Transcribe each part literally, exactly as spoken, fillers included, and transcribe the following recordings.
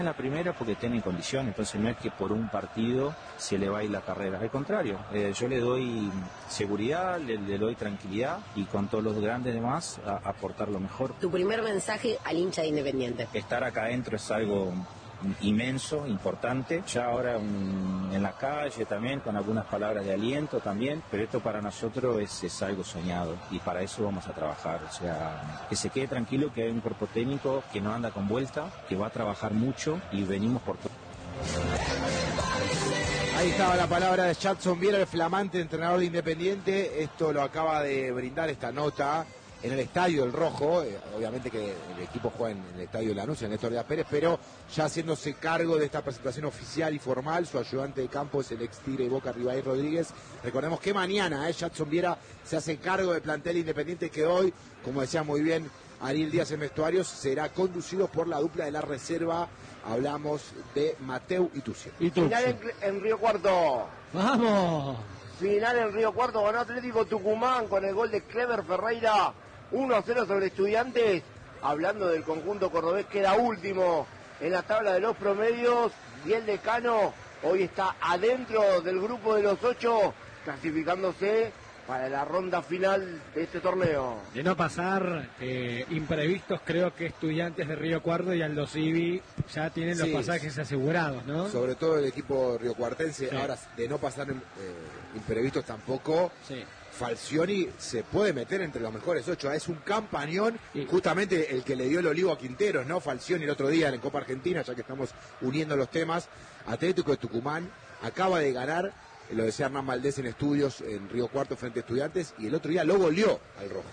En la primera porque tiene condición, entonces no es que por un partido se le va a ir la carrera, al contrario, eh, yo le doy seguridad, le, le doy tranquilidad y con todos los grandes demás a, a aportar lo mejor. Tu primer mensaje al hincha de Independiente. Estar acá adentro es algo inmenso, importante, ya ahora un, en la calle también, con algunas palabras de aliento también, pero esto para nosotros es, es algo soñado y para eso vamos a trabajar, o sea, que se quede tranquilo que hay un cuerpo técnico que no anda con vuelta, que va a trabajar mucho y venimos por todo. Ahí estaba la palabra de Jadson Viera, el flamante entrenador de Independiente. Esto lo acaba de brindar esta nota en el Estadio El Rojo. Eh, obviamente que el equipo juega en el Estadio Lanús, en Néstor Díaz Pérez, pero ya haciéndose cargo de esta presentación oficial y formal, su ayudante de campo es el ex Tigre y Boca Ribaí Rodríguez. Recordemos que mañana eh, Jadson Viera se hace cargo del plantel Independiente, que hoy, como decía muy bien Ariel Díaz en vestuarios, será conducido por la dupla de la reserva. Hablamos de Mateu y Tucci. Final en, en Río Cuarto. ¡Vamos! Final en Río Cuarto, ganó Atlético Tucumán con el gol de Clever Ferreira. uno a cero sobre Estudiantes. Hablando del conjunto cordobés, queda último en la tabla de los promedios. Y el decano hoy está adentro del grupo de los ocho, clasificándose para la ronda final de este torneo. De no pasar eh, imprevistos, creo que Estudiantes de Río Cuarto y Aldo Civi ya tienen los Sí, pasajes asegurados, ¿no? Sobre todo el equipo riocuartense. Sí. Ahora, de no pasar eh, imprevistos tampoco, Sí. Falcioni se puede meter entre los mejores ocho. Es un campañón, Sí. justamente el que le dio el olivo a Quinteros, ¿no? Falcioni el otro día en Copa Argentina, ya que estamos uniendo los temas. Atlético de Tucumán acaba de ganar, lo decía Hernán Valdés en estudios en Río Cuarto frente a Estudiantes, y el otro día lo goleó al rojo.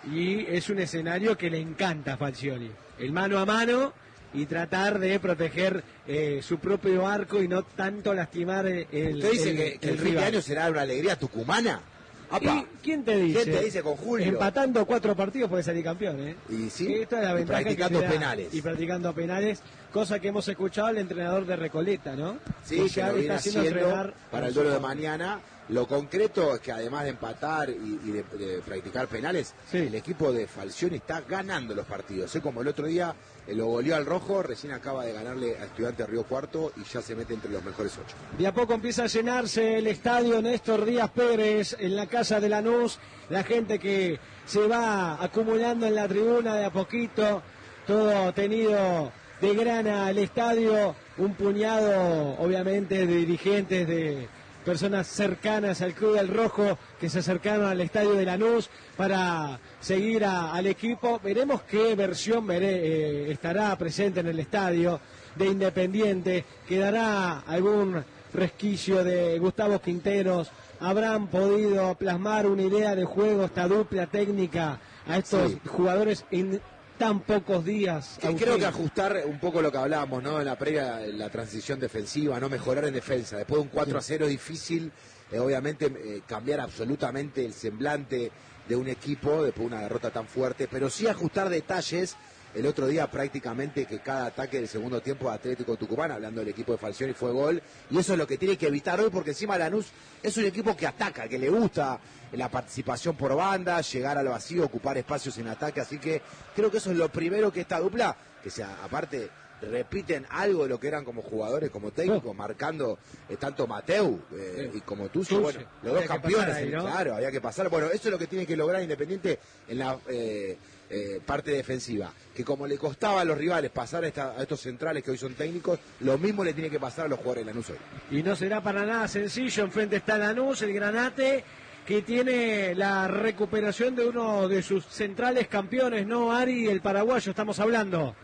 Y es un escenario que le encanta a Falcioni. El mano a mano y tratar de proteger eh, su propio arco y no tanto lastimar el, el ¿Usted dice el, que, que el, el fin de rival. año será una alegría tucumana? ¡Apa! ¿Y quién te dice? ¿Quién te dice con Julio? Empatando cuatro partidos puede salir campeón, ¿eh? Y sí, Esta es la y ventaja practicando que te da. penales. Y practicando penales, cosa que hemos escuchado al entrenador de Recoleta, ¿no? Sí, Que que ya lo le viene está haciendo haciendo entrenar para el duelo de mañana. Lo concreto es que además de empatar y, y de, de practicar penales, Sí. el equipo de Falcioni está ganando los partidos. ¿eh? Como el otro día eh, lo goleó al rojo, recién acaba de ganarle a Estudiantes Río Cuarto y ya se mete entre los mejores ocho. De a poco empieza a llenarse el estadio Néstor Díaz Pérez en la casa de Lanús, la gente que se va acumulando en la tribuna de a poquito, todo tenido de grana el estadio, un puñado obviamente de dirigentes, de personas cercanas al Club del Rojo que se acercaron al estadio de Lanús para seguir a, al equipo. Veremos qué versión veré, eh, estará presente en el estadio de Independiente. Quedará algún resquicio de Gustavo Quinteros. Habrán podido plasmar una idea de juego, esta dupla técnica a estos Sí. jugadores en tan pocos días. Que creo que ajustar un poco lo que hablábamos, ¿no? En la previa, la transición defensiva, no mejorar en defensa. Después de un cuatro a cero es difícil, eh, obviamente, eh, cambiar absolutamente el semblante de un equipo después de una derrota tan fuerte, pero sí ajustar detalles. El otro día prácticamente que cada ataque del segundo tiempo de Atlético Tucumán, hablando del equipo de Falcioni, fue gol. Y eso es lo que tiene que evitar hoy, porque encima Lanús es un equipo que ataca, que le gusta la participación por banda, llegar al vacío, ocupar espacios en ataque. Así que creo que eso es lo primero que esta dupla, que sea, aparte repiten algo de lo que eran como jugadores, como técnicos, oh. marcando eh, tanto Mateu eh, sí. y como Tucci, bueno, los dos campeones, ahí, ¿no? Claro, había que pasar. Bueno, eso es lo que tiene que lograr Independiente en la eh, eh, parte defensiva, que como le costaba a los rivales pasar a, esta, a estos centrales que hoy son técnicos, lo mismo le tiene que pasar a los jugadores de Lanús hoy. Y no será para nada sencillo. Enfrente está Lanús, el Granate, que tiene la recuperación de uno de sus centrales campeones, ¿no, Ari? El paraguayo, estamos hablando.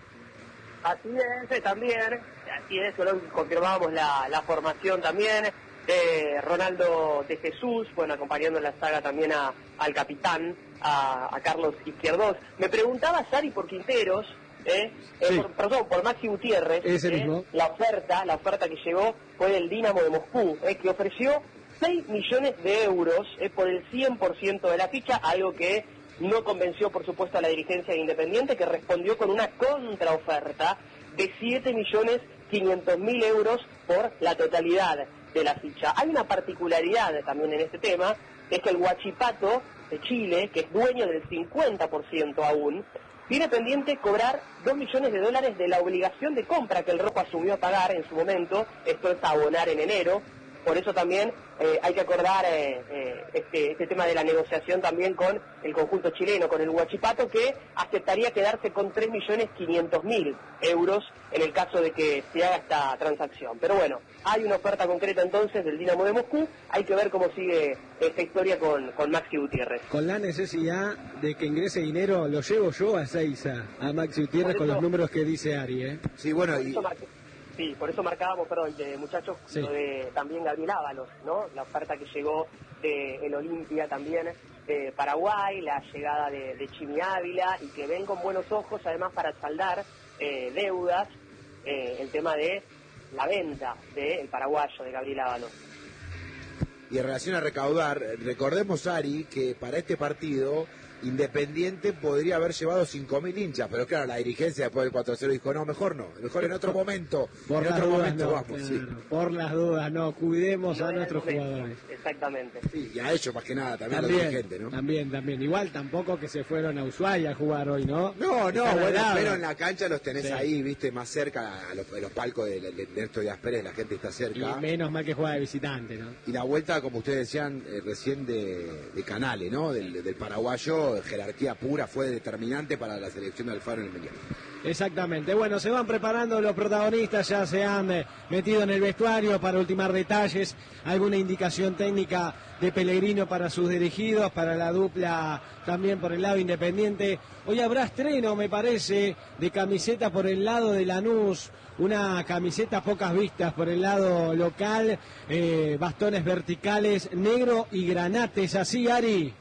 Así es, también, así es, confirmamos la, la formación también de Ronaldo de Jesús, bueno, acompañando en la saga también a, al capitán, a, a Carlos Izquierdos. Me preguntaba Sari por Quinteros, eh, eh, sí. por, perdón, por Maxi Gutiérrez, Ese eh, mismo. la oferta, la oferta que llegó fue del Dinamo de Moscú, eh, que ofreció seis millones de euros eh, por el cien por ciento de la ficha, algo que no convenció, por supuesto, a la dirigencia de Independiente, que respondió con una contraoferta de siete millones quinientos mil euros por la totalidad de la ficha. Hay una particularidad también en este tema, es que el Huachipato de Chile, que es dueño del cincuenta por ciento aún, tiene pendiente cobrar dos millones de dólares de la obligación de compra que el Rojo asumió a pagar en su momento. Esto es abonar en enero. Por eso también eh, hay que acordar eh, eh, este, este tema de la negociación también con el conjunto chileno, con el Huachipato, que aceptaría quedarse con tres millones quinientos mil euros en el caso de que se haga esta transacción. Pero bueno, hay una oferta concreta entonces del Dinamo de Moscú. Hay que ver cómo sigue esta historia con, con Maxi Gutiérrez. Con la necesidad de que ingrese dinero, lo llevo yo a Seiza, a Maxi Gutiérrez, eso, con los números que dice Ari, ¿eh? Sí, bueno, y... Sí, por eso marcábamos, perdón, de, muchachos, sí. Lo de también Gabriel Ábalos, ¿no? La oferta que llegó de el Olimpia también de Paraguay, la llegada de, de Chimi Ávila, y que ven con buenos ojos, además, para saldar eh, deudas, eh, el tema de la venta del paraguayo, de Gabriel Ábalos. Y en relación a recaudar, recordemos, Ari, que para este partido Independiente podría haber llevado cinco mil hinchas, pero claro, la dirigencia después del cuatro a cero dijo, no, mejor no, mejor en otro momento, por en otro dudas, momento no, vamos. claro, Sí. Por las dudas, no, cuidemos no a nuestros jugadores. Exactamente. Sí, y a ellos más que nada, también, también a la dirigente, ¿no? También, también, igual tampoco que se fueron a Ushuaia a jugar hoy, ¿no? No, no, Están bueno, al lado. pero en la cancha los tenés Sí. ahí, viste, más cerca, a los, a los palcos de, de, de Néstor Díaz Pérez, la gente está cerca. Y menos mal que juega de visitante, ¿no? Y la vuelta, como ustedes decían eh, recién, de, de Canales, ¿no? Del, del paraguayo, jerarquía pura, fue determinante para la selección de Alfaro en el Mundial. Exactamente. Bueno, se van preparando los protagonistas, ya se han eh, metido en el vestuario para ultimar detalles, alguna indicación técnica de Pellegrino para sus dirigidos, para la dupla también por el lado Independiente. Hoy habrá estreno, me parece, de camiseta por el lado de Lanús, una camiseta pocas vistas por el lado local, eh, bastones verticales, negro y granates, así, Ari.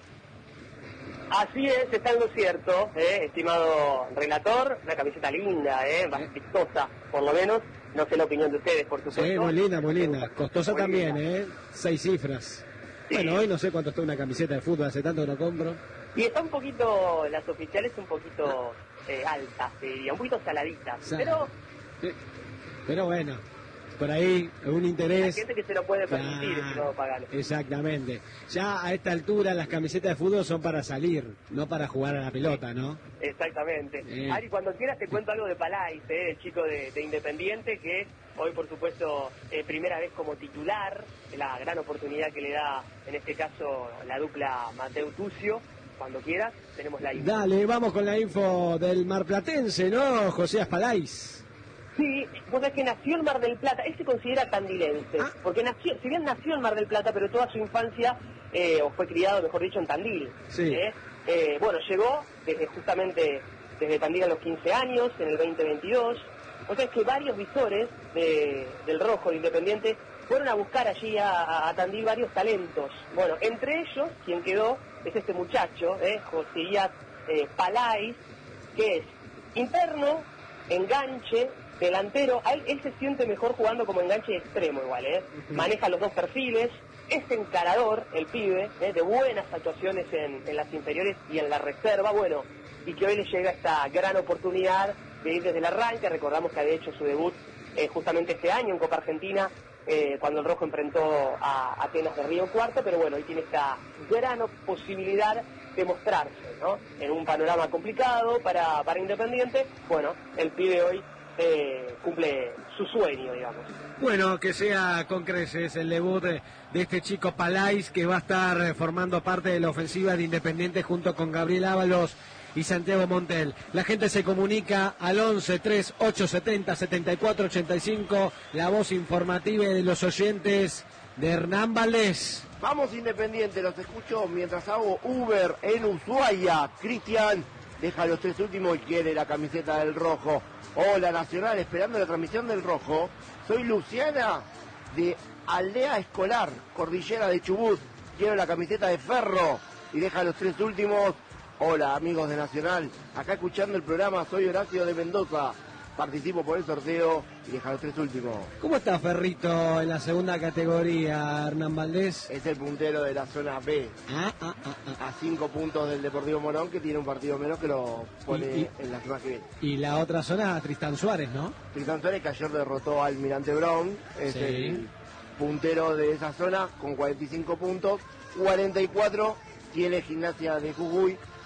Así es, está en lo cierto, eh, estimado relator, una camiseta linda, eh, bastante vistosa, por lo menos, no sé la opinión de ustedes, por supuesto. Sí, muy linda, muy linda, costosa muy también, linda. eh, seis cifras. Sí. Bueno, hoy no sé cuánto está una camiseta de fútbol, hace tanto que no compro. Y está un poquito, las oficiales un poquito eh, altas, te diría, un poquito saladitas, Sal- pero Sí. Pero bueno, por ahí un interés. hay gente que se lo puede permitir, Claro, si no pagan. exactamente. Ya a esta altura las camisetas de fútbol son para salir, no para jugar a la pelota, ¿no? Exactamente. Eh. Ari, cuando quieras te cuento algo de Palais, eh, el chico de, de Independiente, que hoy, por supuesto, eh, primera vez como titular, la gran oportunidad que le da, en este caso, la dupla Mateo Tucio. Cuando quieras, tenemos la info. Dale, vamos con la info del marplatense, ¿no? José Palais. Sí, vos sabés que nació en Mar del Plata, él se considera tandilense, Ah. porque nació, si bien nació en Mar del Plata, pero toda su infancia, eh, o fue criado, mejor dicho, en Tandil. Sí. ¿eh? Eh, bueno, llegó desde justamente desde Tandil a los quince años, en el veinte veintidós. O sea, es que varios visores de, del Rojo, de Independiente, fueron a buscar allí a, a- a Tandil varios talentos. Bueno, entre ellos, quien quedó es este muchacho, ¿eh? José eh, Palais, que es interno, enganche, delantero. A él, él se siente mejor jugando como enganche extremo igual, ¿eh? Maneja los dos perfiles, es encarador el pibe, ¿eh? De buenas actuaciones en, en las inferiores y en la reserva, bueno, y que hoy le llega esta gran oportunidad de ir desde el arranque. Recordamos que había hecho su debut eh, justamente este año en Copa Argentina, eh, cuando el Rojo enfrentó a Atenas de Río Cuarto, pero bueno, hoy tiene esta gran posibilidad de mostrarse, ¿no? En un panorama complicado para, para Independiente. Bueno, el pibe hoy eh, cumple su sueño, digamos. Bueno, que sea con creces el debut de, de este chico Palais, que va a estar eh, formando parte de la ofensiva de Independiente junto con Gabriel Ábalos y Santiago Montel. La gente se comunica al once tres ocho setenta setenta y cuatro ochenta y cinco, la voz informativa de los oyentes de Hernán Valdés. Vamos Independiente, los escucho mientras hago Uber en Ushuaia. Cristian deja los tres últimos y quiere la camiseta del Rojo. Hola Nacional, esperando la transmisión del Rojo. Soy Luciana de Aldea Escolar, Cordillera de Chubut. Quiero la camiseta de Ferro y deja los tres últimos. Hola amigos de Nacional, acá escuchando el programa, soy Horacio de Mendoza. Participo por el sorteo y deja los tres últimos. ¿Cómo está Ferrito en la segunda categoría, Hernán Valdés? Es el puntero de la zona B. Ah, ah, ah, ah. A cinco puntos del Deportivo Morón, que tiene un partido menos que lo pone Y- y- en la semana que viene. Y la otra zona, Tristán Suárez, ¿no? Tristán Suárez, que ayer derrotó al Almirante Brown, es Sí. el puntero de esa zona con cuarenta y cinco puntos. cuarenta y cuatro tiene Gimnasia de Jujuy,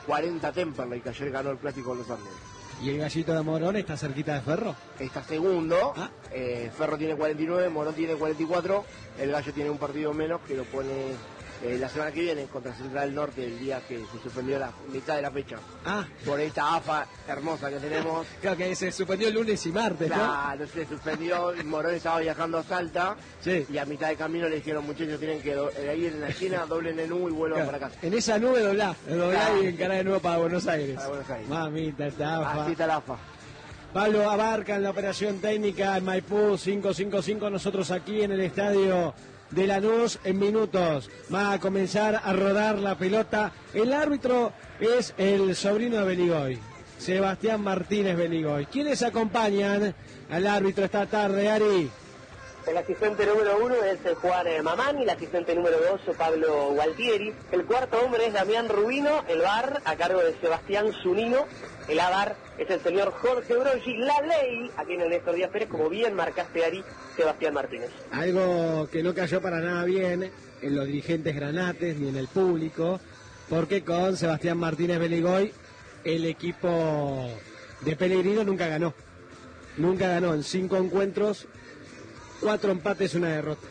cuarenta Temperley, que ayer ganó el Clásico de los Andes. ¿Y el Gallito de Morón está cerquita de Ferro? Está segundo, ah. eh, Ferro tiene cuarenta y nueve, Morón tiene cuarenta y cuatro, el Gallo tiene un partido menos que lo pone eh, la semana que viene contra Central del Norte, el día que se suspendió la mitad de la fecha. Ah. Por esta A F A hermosa que tenemos. Claro que se suspendió lunes y martes, ¿no? Claro, se suspendió, Morón estaba viajando a Salta, sí. Y a mitad de camino le dijeron, muchachos, tienen que do eh, ir en la esquina, doblen en U y vuelvan claro. para casa. En esa nube doblá, doblá claro. Y encará de nuevo para Buenos Aires. Para Buenos Aires. Mamita, esta A F A. Así está la A F A. Pablo Abarca en la operación técnica en Maipú cinco cinco cinco, nosotros aquí en el estadio de Lanús. En minutos va a comenzar a rodar la pelota. El árbitro es el sobrino de Beligoy, Sebastián Martínez Beligoy. ¿Quiénes acompañan al árbitro esta tarde, Ari? El asistente número uno es el Juan Mamani, el asistente número dos Pablo Gualtieri, el cuarto hombre es Damián Rubino, el V A R a cargo de Sebastián Zunino, el A V A R es el señor Jorge Broggi, la ley, aquí en el Néstor Díaz Pérez, como bien marcaste, Ari, Sebastián Martínez. Algo que no cayó para nada bien en los dirigentes granates ni en el público, porque con Sebastián Martínez Beligoy el equipo de Pellegrino nunca ganó, nunca ganó en cinco encuentros. Cuatro empates, una derrota.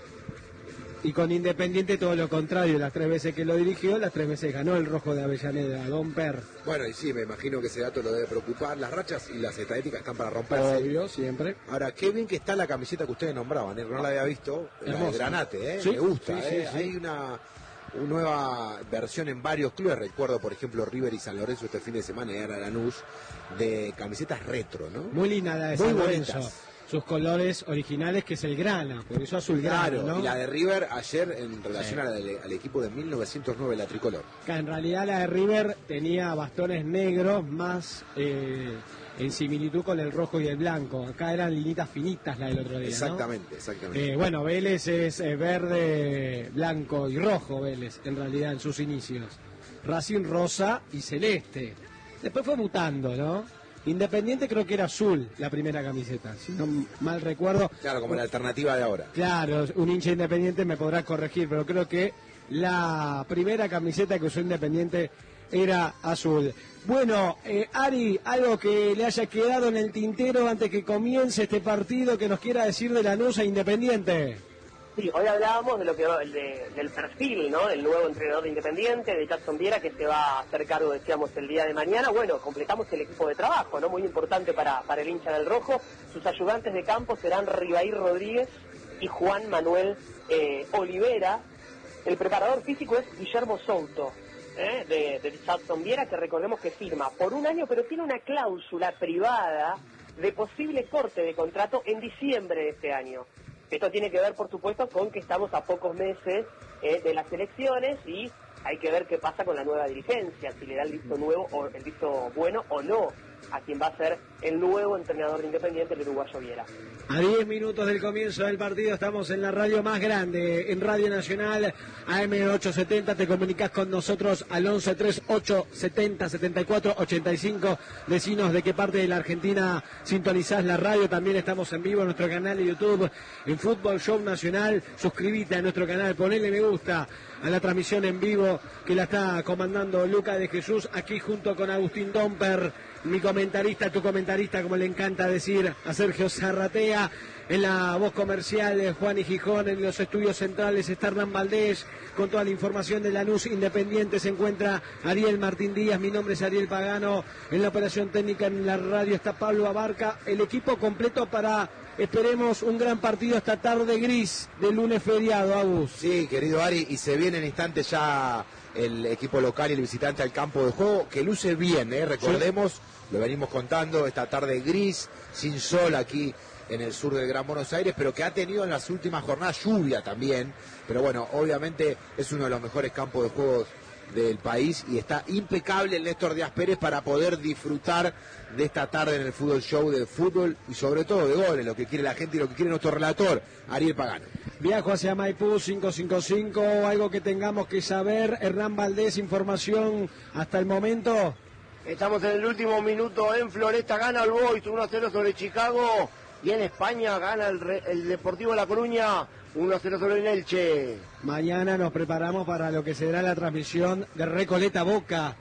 Y con Independiente todo lo contrario, las tres veces que lo dirigió, las tres veces ganó el rojo de Avellaneda, Don Per. Bueno, y sí, me imagino que ese dato lo debe preocupar. Las rachas y las estadísticas están para romperse. Obvio, siempre. Ahora, qué bien que está la camiseta que ustedes nombraban, ¿eh? No la había visto, la de Granate, ¿eh? ¿Sí? Me gusta, sí, ¿eh? sí, sí. Hay una, una nueva versión en varios clubes, recuerdo, por ejemplo, River y San Lorenzo este fin de semana, y ahora Lanús, de camisetas retro, ¿no? Muy linda la de Muy San bonitas. Lorenzo. Sus colores originales, que es el grana, por eso azul grana, Claro, ¿no? y la de River ayer en relación sí. al, al equipo de mil novecientos nueve, la tricolor. Que en realidad la de River tenía bastones negros más eh, en similitud con el rojo y el blanco. Acá eran linitas finitas la del otro día, Exactamente, ¿no? exactamente. Eh, bueno, Vélez es eh, verde, blanco y rojo, Vélez, en realidad en sus inicios. Racing rosa y celeste. Después fue mutando, ¿no? Independiente creo que era azul la primera camiseta, si no mal recuerdo. Claro, como la alternativa de ahora. Claro, un hincha Independiente me podrá corregir, pero creo que la primera camiseta que usó Independiente era azul. Bueno, eh, Ari, algo que le haya quedado en el tintero antes que comience este partido que nos quiera decir de Lanús e Independiente. Sí, hoy hablábamos de lo que de, del perfil, ¿no? Del nuevo entrenador de Independiente, de Jackson Viera, que se va a hacer cargo, decíamos, el día de mañana. Bueno, completamos el equipo de trabajo, ¿no? Muy importante para, para el hincha del rojo. Sus ayudantes de campo serán Ribaí Rodríguez y Juan Manuel eh, Olivera. El preparador físico es Guillermo Souto, ¿eh? de, de Jackson Viera, que recordemos que firma por un año, pero tiene una cláusula privada de posible corte de contrato en diciembre de este año. Esto tiene que ver, por supuesto, con que estamos a pocos meses eh, de las elecciones y hay que ver qué pasa con la nueva dirigencia, si le da el visto nuevo o el visto bueno o no a quien va a ser el nuevo entrenador de Independiente, el uruguayo Viera. A diez minutos del comienzo del partido estamos en la radio más grande, en Radio Nacional, A M ochocientos setenta. Te comunicás con nosotros al once treinta y ocho setenta setenta y cuatro ochenta y cinco. Decinos de qué parte de la Argentina sintonizás la radio. También estamos en vivo en nuestro canal de YouTube, en Fútbol Show Nacional. Suscríbete a nuestro canal, ponele me gusta a la transmisión en vivo que la está comandando Luca de Jesús, aquí junto con Agustín Domper, mi comentarista, tu comentarista, como le encanta decir a Sergio Zarratea. En la voz comercial de Juan y Gijón, en los estudios centrales está Hernán Valdés, con toda la información de Lanús Independiente se encuentra Ariel Martín Díaz, mi nombre es Ariel Pagano, en la operación técnica en la radio está Pablo Abarca, el equipo completo para, esperemos, un gran partido esta tarde gris del lunes feriado, Agus. Sí, querido Ari, y se viene en instantes ya el equipo local y el visitante al campo de juego, que luce bien, ¿eh? Recordemos, sí. Lo venimos contando, esta tarde gris, sin sol aquí en el sur del Gran Buenos Aires, pero que ha tenido en las últimas jornadas lluvia también, pero bueno, obviamente es uno de los mejores campos de juegos del país y está impecable el Néstor Díaz Pérez para poder disfrutar de esta tarde en el Fútbol Show de fútbol y sobre todo de goles, lo que quiere la gente y lo que quiere nuestro relator, Ariel Pagano. Viajo hacia Maipú cinco cinco cinco, algo que tengamos que saber, Hernán Valdés, información hasta el momento. Estamos en el último minuto en Floresta, gana el Boys uno a cero sobre Chicago. Y en España gana el, el Deportivo La Coruña uno a cero sobre el Elche. Mañana nos preparamos para lo que será la transmisión de Recoleta Boca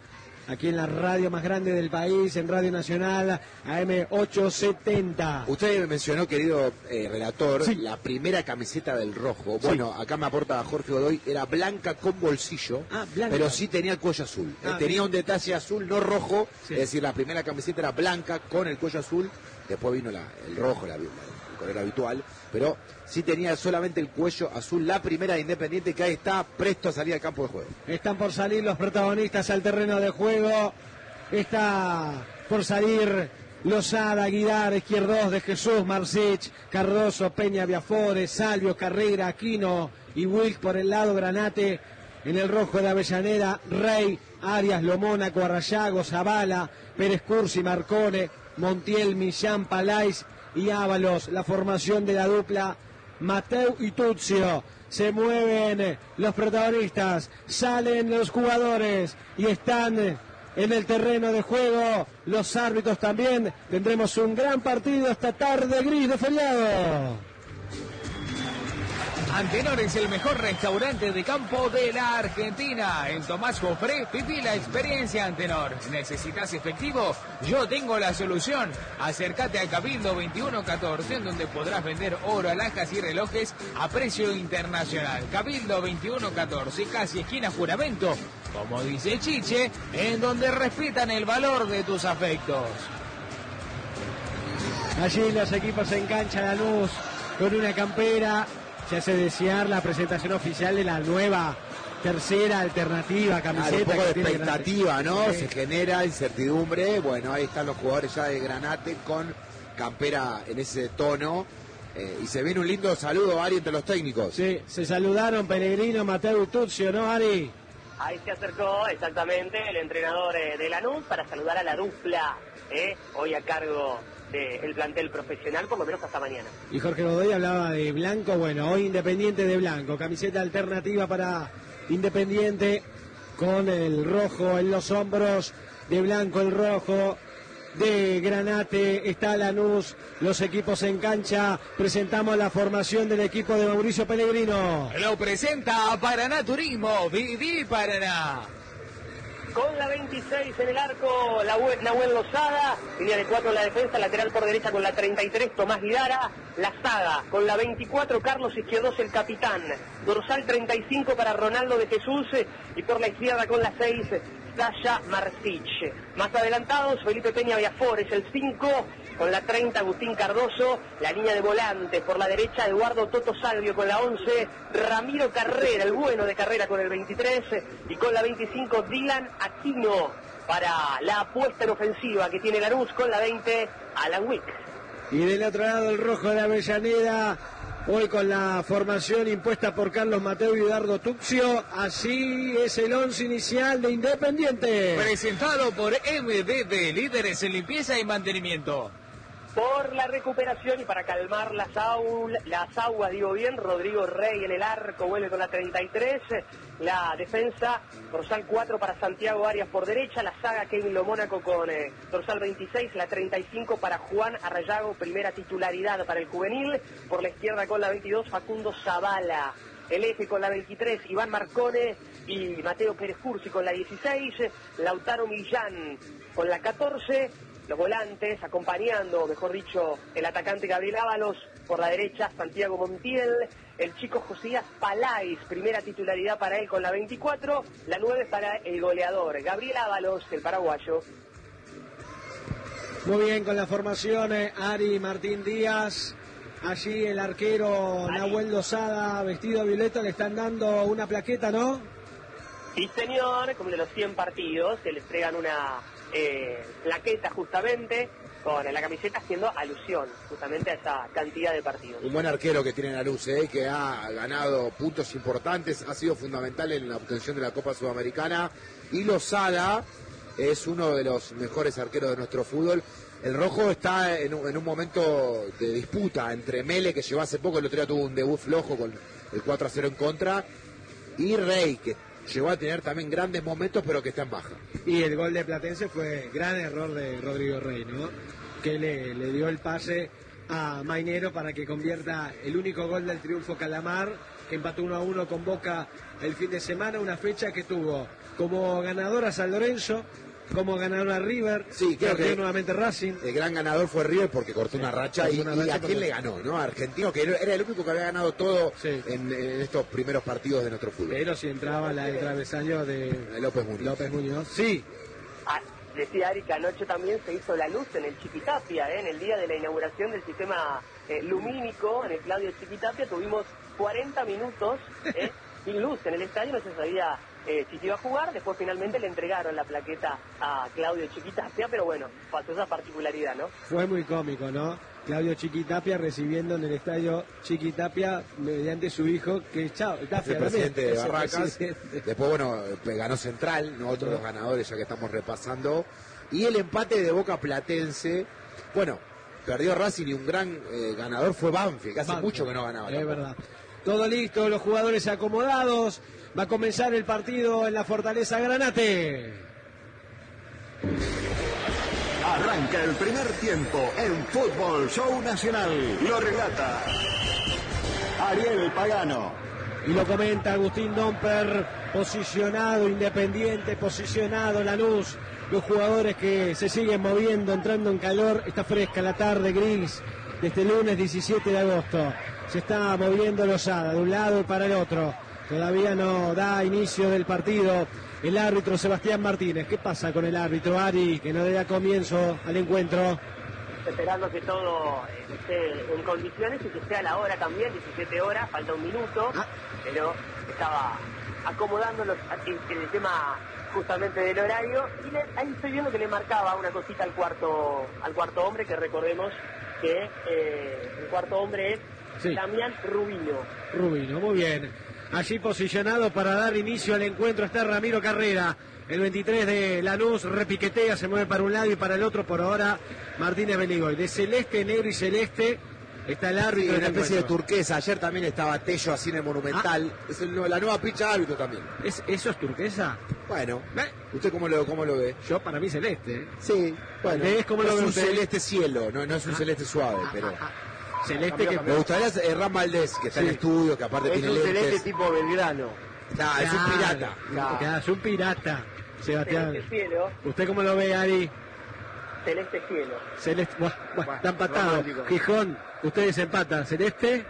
aquí en la radio más grande del país, en Radio Nacional, A M ochocientos setenta. Usted me mencionó, querido eh, relator, sí. la primera camiseta del rojo. Bueno, sí. Acá me aporta Jorge Godoy, era blanca con bolsillo, ah, blanca. Pero sí tenía el cuello azul. Ah, eh, tenía un detalle azul, no rojo, sí. Es decir, la primera camiseta era blanca con el cuello azul, después vino la, el rojo, la, el color habitual, pero sí tenía solamente el cuello azul, la primera de Independiente, que ahí está presto a salir al campo de juego. Están por salir los protagonistas al terreno de juego, está por salir Lozada, Aguilar, Izquierdos, De Jesús, Marcich, Cardoso, Peña, Viafores, Salvio, Carrera, Aquino y Wilk por el lado, Granate en el rojo de Avellaneda, Rey, Arias, Lomónaco, Arrayago, Zavala, Pérez Cursi, Marcone, Montiel, Millán, Palais y Ábalos. La formación de la dupla Mateu y Tuzio. Se mueven los protagonistas, salen los jugadores y están en el terreno de juego los árbitros también. Tendremos un gran partido esta tarde gris de feriado. Antenor es el mejor restaurante de campo de la Argentina. En Tomás Jofré, viví la experiencia Antenor. ¿Necesitas efectivo? Yo tengo la solución. Acércate a Cabildo veintiuno catorce, en donde podrás vender oro, alhajas y relojes a precio internacional. Cabildo veintiuno catorce, casi esquina Juramento. Como dice Chiche, en donde respetan el valor de tus afectos. Allí los equipos en cancha, Lanús con una campera. Se hace desear la presentación oficial de la nueva tercera alternativa camiseta. Claro, un poco de que expectativa, ¿no? Sí. Se genera incertidumbre. Bueno, ahí están los jugadores ya de Granate con campera en ese tono. Eh, y se viene un lindo saludo, Ari, entre los técnicos. Sí, se saludaron Pellegrino, Mateu y Tuzio, ¿no, Ari? Ahí se acercó exactamente el entrenador eh, de Lanús para saludar a la dupla, eh, hoy a cargo del plantel profesional, por lo menos hasta mañana. Y Jorge Godoy hablaba de blanco, bueno, hoy Independiente de blanco, camiseta alternativa para Independiente, con el rojo en los hombros, de blanco el rojo, de Granate está Lanús, los equipos en cancha. Presentamos la formación del equipo de Mauricio Pellegrino. Lo presenta Paraná Turismo, viví Paraná. Con la veintiséis en el arco, la Nahuel Lozada, línea de cuatro en la defensa, lateral por derecha con la treinta y tres, Tomás Vidara, la saga, con la veinticuatro, Carlos Izquierdos, el capitán, dorsal treinta y cinco para Ronaldo de Jesús, y por la izquierda con la seis, Sasha Marcich. Más adelantados, Felipe Peña Viafores, el cinco, con la treinta, Agustín Cardoso, la línea de volantes, por la derecha, Eduardo Toto Salvio con la once, Ramiro Carrera, el bueno de Carrera con el veintitrés, y con la veinticinco, Dylan Aquino, para la apuesta en ofensiva que tiene Lanús con la veinte, Alan Wick. Y del otro lado el rojo de Avellaneda, hoy con la formación impuesta por Carlos Mateu y Eduardo Tuzio. Así es el once inicial de Independiente. Presentado por M B B, líderes en limpieza y mantenimiento. Por la recuperación y para calmar las, aul, las aguas, digo bien, Rodrigo Rey en el arco, vuelve con la treinta y tres, la defensa, dorsal cuatro para Santiago Arias por derecha, la saga Kevin Lomónaco con eh, dorsal veintiséis, la treinta y cinco para Juan Arrayago, primera titularidad para el juvenil, por la izquierda con la veintidós, Facundo Zavala, el eje con la veintitrés, Iván Marcone y Mateo Pérez Cursi con la dieciséis, Lautaro Millán con la catorce, los volantes acompañando, mejor dicho, el atacante Gabriel Ábalos, por la derecha Santiago Montiel, el chico Josías Palais, primera titularidad para él con la veinticuatro, la nueve para el goleador Gabriel Ábalos, el paraguayo. Muy bien con la formación, eh, Ari Martín Díaz, allí el arquero Ari. Nahuel Lozada, vestido violeta, le están dando una plaqueta, ¿no? Sí, señor, como de los cien partidos, se le entregan una eh, plaqueta justamente con la camiseta haciendo alusión justamente a esa cantidad de partidos. Un buen arquero que tiene Lanús, ¿eh? Que ha ganado puntos importantes, ha sido fundamental en la obtención de la Copa Sudamericana, y Lozada es uno de los mejores arqueros de nuestro fútbol. El rojo está en un, en un momento de disputa entre Mele, que llegó hace poco, el otro día tuvo un debut flojo con el cuatro a cero en contra, y Rey, que llegó a tener también grandes momentos, pero que está en baja. Y el gol de Platense fue gran error de Rodrigo Rey, ¿no? Que le, le dio el pase a Mainero para que convierta el único gol del triunfo Calamar, que empató uno a uno con Boca el fin de semana, una fecha que tuvo como ganador a San Lorenzo, cómo ganaron a River. Sí, creo que nuevamente Racing. El gran ganador fue River porque cortó una racha y, una y racha a quién porque... le ganó, ¿no? A Argentino, que era el único que había ganado todo sí. en, en estos primeros partidos de nuestro fútbol. Pero si entraba la del travesaño de López Muñoz. López Muñoz. Sí. Ah, decía Ari que anoche también se hizo la luz en el Chiquitapia, ¿eh? En el día de la inauguración del sistema eh, lumínico en el Claudio Chiquitapia tuvimos cuarenta minutos ¿eh? sin luz en el estadio, no se sabía eh, si se iba a jugar, después finalmente le entregaron la plaqueta a Claudio Chiquitapia, pero bueno, pasó esa particularidad, ¿no? Fue muy cómico, ¿no? Claudio Chiquitapia recibiendo en el estadio Chiquitapia mediante su hijo, que es Chao, Tapia, el presidente también. de Barracas. Presidente. Después, bueno, ganó Central, ¿no? Otros dos ganadores ya que estamos repasando. Y el empate de Boca Platense, bueno, perdió Racing y un gran eh, ganador fue Banfield, que hace Banfield. mucho que no ganaba. Es tampoco. verdad. Todo listo, los jugadores acomodados. Va a comenzar el partido en la Fortaleza Granate. Arranca el primer tiempo en Fútbol Show Nacional. Lo relata Ariel Pagano. Y lo comenta Agustín Domper, posicionado Independiente, posicionado Lanús. Los jugadores que se siguen moviendo, entrando en calor. Está fresca la tarde, gris, de este lunes diecisiete de agosto. Se está moviendo Lozada de un lado y para el otro. Todavía no da inicio del partido el árbitro Sebastián Martínez. ¿Qué pasa con el árbitro Ari, que no le da comienzo al encuentro? Esperando que todo esté en condiciones y que sea la hora también, diecisiete horas, falta un minuto, ah. pero estaba acomodándolos en el tema justamente del horario y le, ahí estoy viendo que le marcaba una cosita al cuarto al cuarto hombre, que recordemos que eh, el cuarto hombre es sí. Damián Rubino. Rubino, muy bien. Allí posicionado para dar inicio al encuentro está Ramiro Carrera. El veintitrés de Lanús repiquetea, se mueve para un lado y para el otro. Por ahora Martínez Beligoy. De celeste, negro y celeste está el árbitro. Sí, una especie de turquesa. Ayer también estaba Tello así en el Monumental. Ah. Es el, la nueva picha de árbitro también. ¿Es, ¿Eso es turquesa? Bueno, ¿Eh? ¿usted cómo lo, cómo lo ve? Yo para mí celeste. ¿eh? Sí, bueno. ¿Es, como no lo es un usted? celeste cielo, no, no es un ah. celeste suave, ah, pero... Ah, celeste que... Me gustaría eh, Ram Valdés, que está sí. en estudio, que aparte es tiene un lentes. celeste tipo Belgrano. Nah, es un pirata. Claro, claro, es un pirata. Sebastián. Celeste cielo. ¿Usted cómo lo ve, Ari? Celeste cielo. Celeste, buah, buah, está empatado. Gijón, ustedes empatan. ¿Celeste?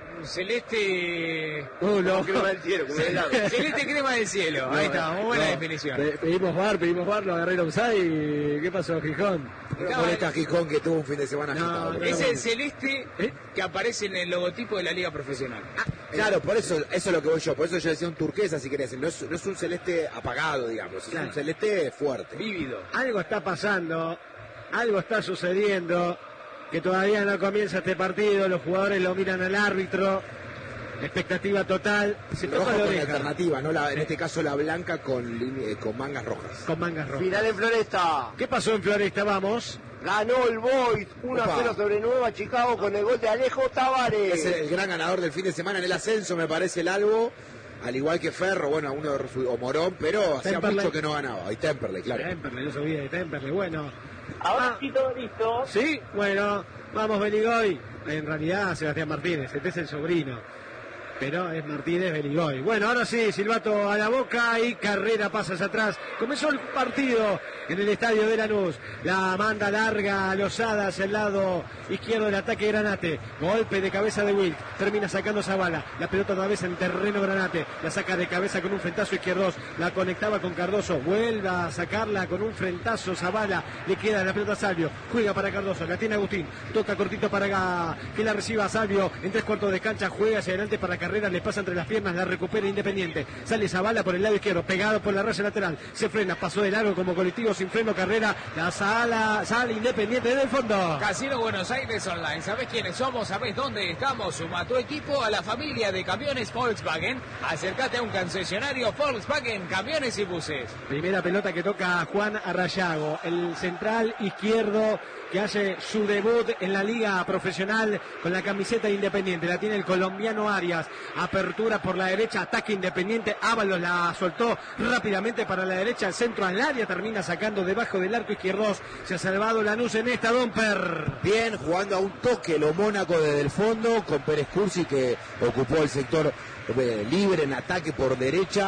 Celeste... Uh, no. Crema del cielo, como el Celeste crema del cielo. Ahí está, muy buena no. definición. Pe pedimos bar, pedimos bar, lo agarré el offside. ¿Qué pasó, Gijón? No, molesta Gijón, que tuvo un fin de semana no, agitado. no, es no, el no. celeste ¿Eh? que aparece en el logotipo de la Liga Profesional. Ah, claro, por eso, eso es lo que voy yo. Por eso yo decía un turquesa, si querés. No es, no es un celeste apagado, digamos. Es claro. un celeste fuerte. Vívido. Algo está pasando, algo está sucediendo, que todavía no comienza este partido. Los jugadores lo miran al árbitro. Expectativa total. Se Roja toca con la alternativa, ¿no? La, en este caso la blanca con, eh, con mangas rojas. Con mangas rojas. Final en Floresta. ¿Qué pasó en Floresta? Vamos. Ganó el Boys uno a cero sobre Nueva Chicago con el gol de Alejo Tavares. Es el, el gran ganador del fin de semana en el ascenso, me parece, el Albo. Al igual que Ferro, bueno, uno o Morón, pero hacía Temperley. mucho que no ganaba. Y Temperley, claro. Temperley, yo sabía de Temperley. Bueno. Ahora ah. sí todo listo. Sí, bueno. Vamos, Beligoy. En realidad, Sebastián Martínez. Este es el sobrino. Pero es Martínez Beligoy. Bueno, ahora sí, silbato a la boca y Carrera pasa hacia atrás. Comenzó el partido en el estadio de Lanús. La manda larga Lozada hacia el lado izquierdo del ataque Granate. Golpe de cabeza de Wilk. Termina sacando Zavala. La pelota otra vez en terreno Granate. La saca de cabeza con un frentazo izquierdos. La conectaba con Cardoso. Vuelve a sacarla con un frentazo Zavala. Le queda la pelota a Salvio. Juega para Cardoso. La tiene Agustín. Toca cortito para que la reciba Salvio. En tres cuartos de cancha. Juega hacia adelante para Carrera, le pasa entre las piernas, la recupera Independiente. Sale Zavala por el lado izquierdo, pegado por la raya lateral. Se frena, pasó de largo como colectivo sin freno Carrera. La sala, sale Independiente desde el fondo. Casino Buenos Aires Online. ¿Sabés quiénes somos? ¿Sabés dónde estamos? Suma a tu equipo a la familia de camiones Volkswagen. Acércate a un concesionario Volkswagen, camiones y buses. Primera pelota que toca Juan Arrayago, el central izquierdo que hace su debut en la liga profesional con la camiseta de Independiente. La tiene el colombiano Arias. Apertura por la derecha, ataque Independiente. Ábalos la soltó rápidamente para la derecha, el centro al área, termina sacando debajo del arco izquierdo. Se ha salvado Lanús en esta, Domper. Bien, jugando a un toque lo Mónaco desde el fondo, con Pérez Cursi que ocupó el sector eh, libre en ataque por derecha.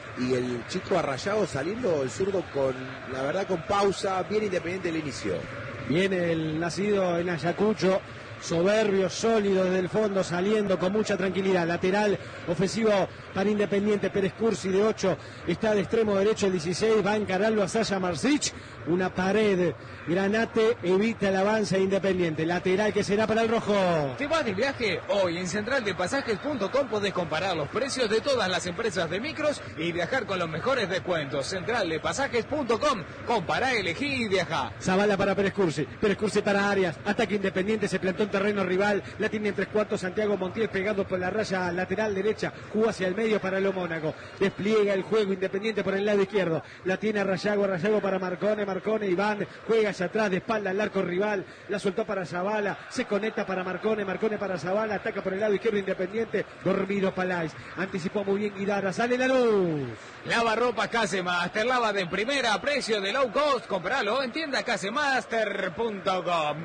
y el chico Arrayado saliendo, el zurdo con, la verdad, con pausa, bien Independiente el inicio. Viene el nacido en Ayacucho, soberbio, sólido desde el fondo, saliendo con mucha tranquilidad. Lateral ofensivo para Independiente. Pérez Cursi de ocho está de extremo derecho el dieciséis, va a encararlo a Sasha Marsic. Una pared, Granate evita el avance de Independiente. Lateral que será para el rojo. ¿Te vas de viaje? Hoy en central de pasajes punto com podés comparar los precios de todas las empresas de micros y viajar con los mejores descuentos. central de pasajes punto com. Compará, elegí y viajá. Zavala para Pérez Cursi. Pérez Cursi para Arias. Ataque Independiente, se plantó en terreno rival. La tiene en tres cuartos Santiago Montiel pegado por la raya lateral derecha. Jugó hacia el medio para lo Mónaco. Despliega el juego Independiente por el lado izquierdo. La tiene Rayago, Rayago para Marcone. Marcone, Iván juega hacia atrás de espalda al arco rival. La soltó para Zavala. Se conecta para Marcone. Marcone para Zavala. Ataca por el lado izquierdo Independiente. Dormido Palais. Anticipó muy bien Guidara. Sale la luz. Lava ropa Casemaster, lava de primera, precio de low cost, compralo en tienda casemaster punto com.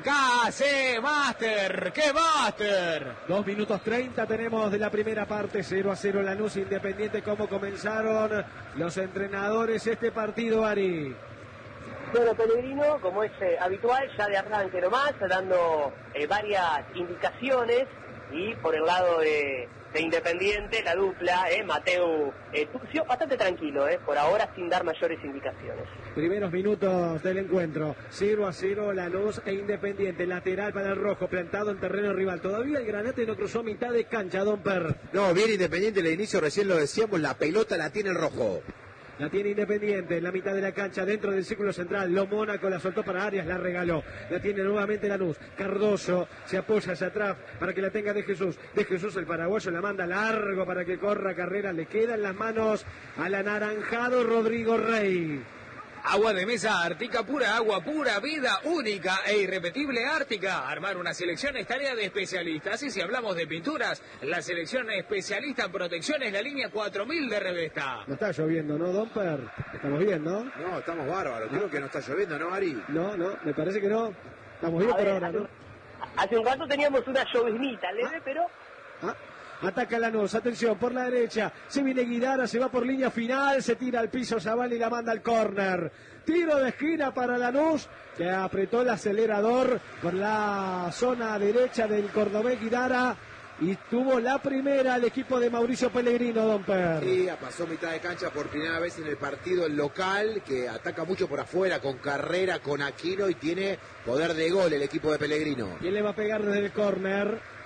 Casemaster, ¡qué master! Dos minutos treinta tenemos de la primera parte, cero a cero Lanús Independiente. ¿Cómo comenzaron los entrenadores este partido, Ari? Bueno, Pellegrino, como es eh, habitual, ya de arranque nomás, dando eh, varias indicaciones, y por el lado de... de Independiente, la dupla, eh, Mateu eh, Tucio, bastante tranquilo, eh, por ahora sin dar mayores indicaciones. Primeros minutos del encuentro, cero a cero Lanús e Independiente, lateral para el rojo, plantado en terreno rival. Todavía el Granate no cruzó mitad de cancha, Don Per. No, bien Independiente el inicio, recién lo decíamos, la pelota la tiene el rojo. La tiene Independiente en la mitad de la cancha, dentro del círculo central. Lo Mónaco la soltó para Arias, la regaló. La tiene nuevamente Lanús. Cardoso se apoya hacia atrás para que la tenga De Jesús. De Jesús, el paraguayo, la manda largo para que corra carrera. Le queda en las manos al anaranjado Rodrigo Rey. Agua de mesa Ártica, pura agua, pura vida, única e irrepetible Ártica. Armar una selección es tarea de especialistas. Y si hablamos de pinturas, la selección especialista en protección es la línea cuatro mil de Revesta. No está lloviendo, ¿no, Don Per? Estamos bien, ¿no? No, estamos bárbaros. Creo que no está lloviendo, ¿no, Ari? No, no, me parece que no. Estamos bien A por ver, ahora, hace, ¿no? Hace un rato teníamos una lloviznita leve, ¿Ah? pero... ¿Ah? Ataca Lanús, atención, por la derecha, se viene Guidara, se va por línea final, se tira al piso Zavala y la manda al córner. Tiro de esquina para Lanús, que apretó el acelerador por la zona derecha del cordobés Guidara, y tuvo la primera el equipo de Mauricio Pellegrino, Don Per. Sí, pasó mitad de cancha por primera vez en el partido el local, que ataca mucho por afuera, con Carrera, con Aquino, y tiene poder de gol el equipo de Pellegrino. ¿Quién le va a pegar desde el córner?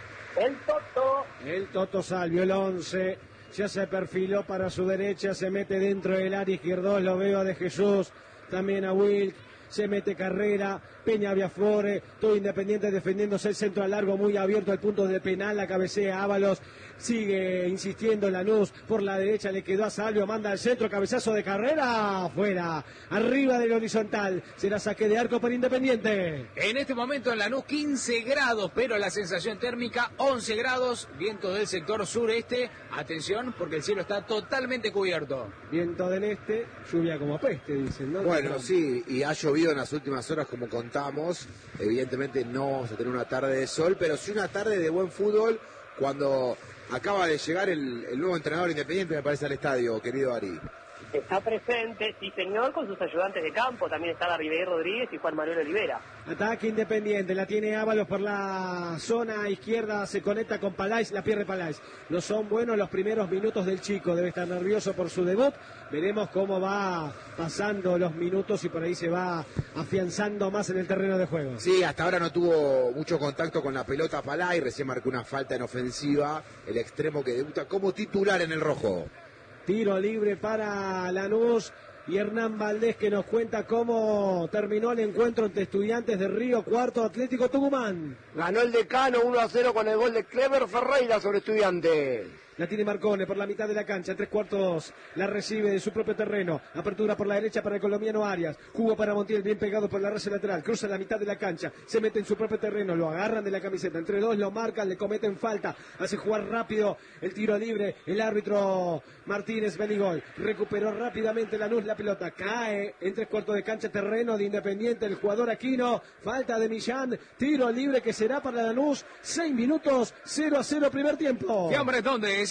El Toto. El Toto Salvio, el once, ya se perfiló para su derecha, se mete dentro del área izquierdo, lo veo a De Jesús, también a Wilk, se mete Carrera, Peña Viafore, todo Independiente defendiéndose, el centro al largo muy abierto al punto de penal, la cabecea Ábalos, sigue insistiendo Lanús, por la derecha le quedó a Salvio, manda al centro, cabezazo de Carrera, afuera, arriba del horizontal, será saque de arco para Independiente. En este momento en Lanús quince grados, pero la sensación térmica once grados, viento del sector sureste, atención porque el cielo está totalmente cubierto. Viento del este, lluvia como peste, dicen, ¿no? Bueno, sí, y ha llovido en las últimas horas como contamos, evidentemente no vamos a tener una tarde de sol, pero sí una tarde de buen fútbol cuando acaba de llegar el, el nuevo entrenador Independiente, me parece, al estadio, querido Ari. Está presente, sí señor, con sus ayudantes de campo, también está Ribeiro Rodríguez y Juan Manuel Olivera. Ataque Independiente, la tiene Ábalos por la zona izquierda, se conecta con Palais, la pierde Palais. No son buenos los primeros minutos del chico, debe estar nervioso por su debut. Veremos cómo va pasando los minutos y por ahí se va afianzando más en el terreno de juego. Sí, hasta ahora no tuvo mucho contacto con la pelota Palais, recién marcó una falta en ofensiva, el extremo que debuta como titular en el rojo. Tiro libre para Lanús y Hernán Valdés, que nos cuenta cómo terminó el encuentro entre Estudiantes de Río Cuarto, Atlético Tucumán. Ganó el Decano uno a cero con el gol de Clever Ferreira sobre Estudiantes. La tiene Marcone por la mitad de la cancha, tres cuartos, la recibe de su propio terreno, apertura por la derecha para el colombiano Arias, jugó para Montiel, bien pegado por la raya lateral, cruza la mitad de la cancha, se mete en su propio terreno, lo agarran de la camiseta, entre dos lo marcan, le cometen falta, hace jugar rápido el tiro libre, el árbitro Martínez Beligol, recuperó rápidamente Lanús la pelota, cae en tres cuartos de cancha, terreno de Independiente, el jugador Aquino, falta de Millán, tiro libre que será para Lanús, seis minutos, cero a cero primer tiempo. ¿Qué hombre dónde?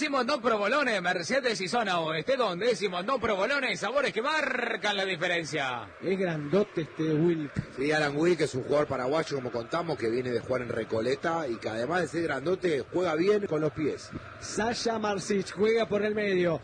decimos no provolones, Mercedes y zona oeste, donde decimos no provolones, sabores que marcan la diferencia. Es grandote este Wilk. Sí, Alan Wilk es un jugador paraguayo, como contamos, que viene de jugar en Recoleta y que además de ser grandote, juega bien con los pies. Sasha Marsic juega por el medio.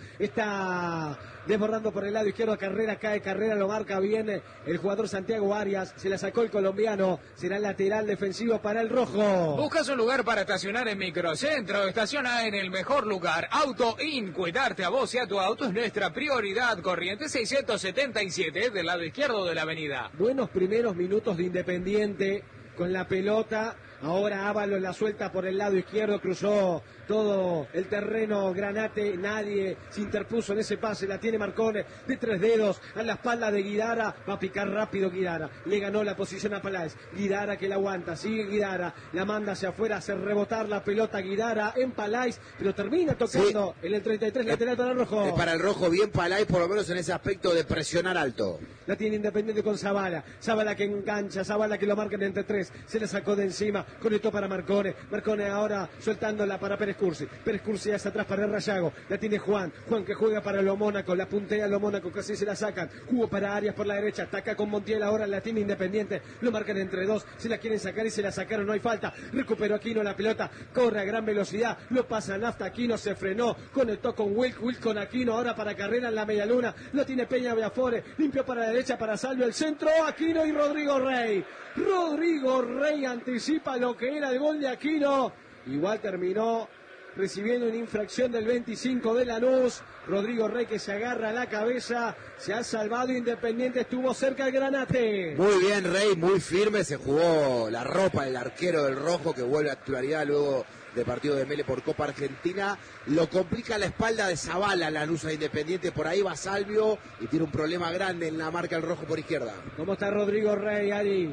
Está desbordando por el lado izquierdo. Carrera, cae Carrera, lo marca bien el jugador Santiago Arias. Se la sacó el colombiano. Será el lateral defensivo para el rojo. ¿Buscas un lugar para estacionar en Microcentro? Estaciona en el mejor lugar. Auto In. Cuidarte a vos y a tu auto es nuestra prioridad. Corriente seiscientos setenta y siete del lado izquierdo de la avenida. Buenos primeros minutos de Independiente con la pelota. Ahora Ábalos la suelta por el lado izquierdo, cruzó todo el terreno Granate, nadie se interpuso en ese pase, la tiene Marcone de tres dedos a la espalda de Guidara, va a picar rápido Guidara, le ganó la posición a Paláez, Guidara que la aguanta, sigue Guidara, la manda hacia afuera, hace rebotar la pelota Guidara en Paláez, pero termina tocando sí. En el treinta y tres, lateral para el rojo. Es para el rojo bien Paláez, por lo menos en ese aspecto de presionar alto. La tiene Independiente con Zavala, Zavala que engancha, Zavala que lo marcan entre tres, se le sacó de encima, conectó para Marcone, Marcone ahora soltándola para Pérez Cursi, Pérez Cursi hacia atrás para el Rayago, la tiene Juan, Juan que juega para lo Mónaco, la puntea lo Mónaco, casi se la sacan, jugó para Arias por la derecha, ataca con Montiel, ahora la tiene Independiente, lo marcan entre dos, se la quieren sacar y se la sacaron, no hay falta, recuperó Aquino la pelota, corre a gran velocidad, lo pasa Nafta, Aquino se frenó, conectó con Wilk, Wilk con Aquino, ahora para Carrera en la media luna, lo tiene Peña Viafore, limpió para la derecha para Salvio, el centro, Aquino y Rodrigo Rey, Rodrigo Rey anticipa lo que era el gol de Aquino, igual terminó recibiendo una infracción del veinticinco de Lanús, Rodrigo Rey que se agarra a la cabeza, se ha salvado Independiente, estuvo cerca el Granate. Muy bien Rey, muy firme, se jugó la ropa el arquero del rojo que vuelve a titularidad luego del partido de Mele por Copa Argentina, lo complica la espalda de Zavala Lanús a Independiente, por ahí va Salvio y tiene un problema grande en la marca el rojo por izquierda. ¿Cómo está Rodrigo Rey, Ari?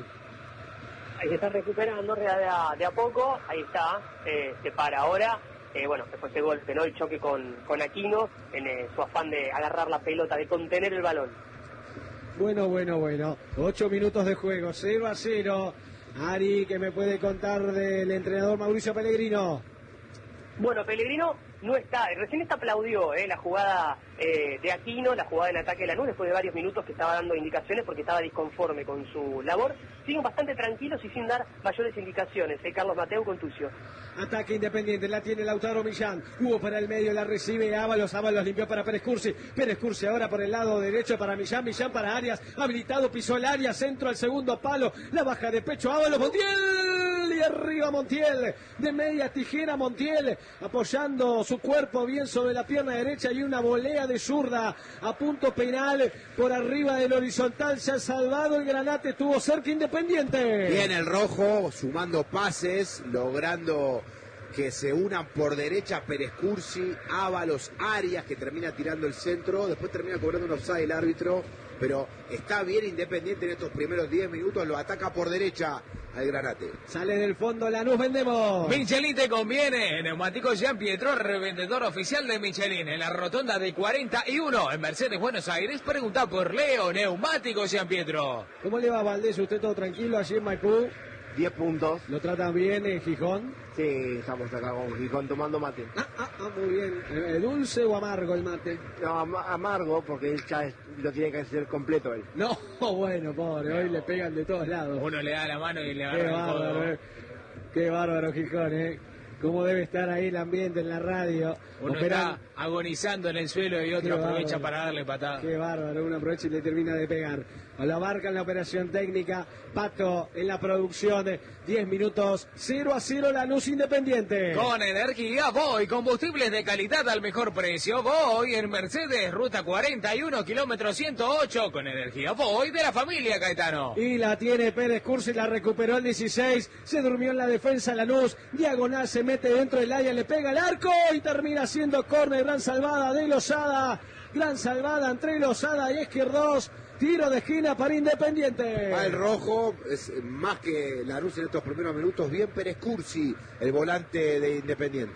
Ahí se está recuperando de a, de a poco, ahí está, eh, se para ahora, eh, bueno, después ese golpe, ¿no? El choque con, con Aquino, en eh, su afán de agarrar la pelota, de contener el balón. Bueno, bueno, bueno, ocho minutos de juego, cero a cero. Ari, ¿qué me puede contar del entrenador Mauricio Pellegrino? Bueno, Pellegrino no está, recién está aplaudió eh, la jugada eh, de Aquino, la jugada en ataque de Lanús, después de varios minutos que estaba dando indicaciones porque estaba disconforme con su labor. Siguen bastante tranquilos y sin dar mayores indicaciones, eh, Carlos Mateo con Tucio. Ataque Independiente, la tiene Lautaro Millán, hubo para el medio, la recibe Ábalos, Ábalos limpió para Pérez Cursi, Pérez Cursi ahora por el lado derecho para Millán, Millán para Arias, habilitado, pisó el área, centro al segundo palo, la baja de pecho Ábalos, Montiel, y arriba Montiel, de media tijera Montiel, apoyando su cuerpo bien sobre la pierna derecha y una volea de zurda a punto penal por arriba del horizontal, se ha salvado el Granate, estuvo cerca Independiente. Bien el rojo, sumando pases, logrando que se unan por derecha Pérez Cursi, Ábalos, Arias, que termina tirando el centro, después termina cobrando un offside el árbitro, pero está bien Independiente en estos primeros diez minutos, lo ataca por derecha al Granate. Sale del fondo Lanús, vendemos. Michelin te conviene. Neumáticos Jean Pietro, revendedor oficial de Michelin. En la rotonda de cuarenta y uno en Mercedes, Buenos Aires. Pregunta por Leo, Neumáticos Jean Pietro. ¿Cómo le va, Valdés? ¿Usted todo tranquilo allí en Maipú? diez puntos. ¿Lo tratan bien en Gijón? Sí, estamos acá con Gijón tomando mate. Ah, ah, ah muy bien. ¿Eh, ¿Dulce o amargo el mate? No, am amargo, porque él ya es, lo tiene que hacer completo él. No, bueno, pobre, hoy le pegan de todos lados. Uno le da la mano y le agarra Qué el bárbaro, codo. eh. Qué bárbaro Gijón, ¿eh? Cómo debe estar ahí el ambiente en la radio. Uno Operan... está agonizando en el suelo y otro Qué aprovecha bárbaro. para darle patada. Qué bárbaro, uno aprovecha y le termina de pegar. Lo abarca en la operación técnica, Pato en la producción, diez minutos, cero a cero Lanús Independiente. Con energía Voy, combustibles de calidad al mejor precio. Voy en Mercedes, ruta cuarenta y uno, kilómetro ciento ocho, con energía Voy de la familia Caetano. Y la tiene Pérez Cursi, la recuperó el dieciséis, se durmió en la defensa Lanús, diagonal se mete dentro del área, le pega el arco y termina siendo córner, gran salvada de Lozada, gran salvada entre Lozada y Izquierdos. Tiro de esquina para Independiente. Va el rojo, es más que Lanús en estos primeros minutos. Bien Pérez Cursi, el volante de Independiente.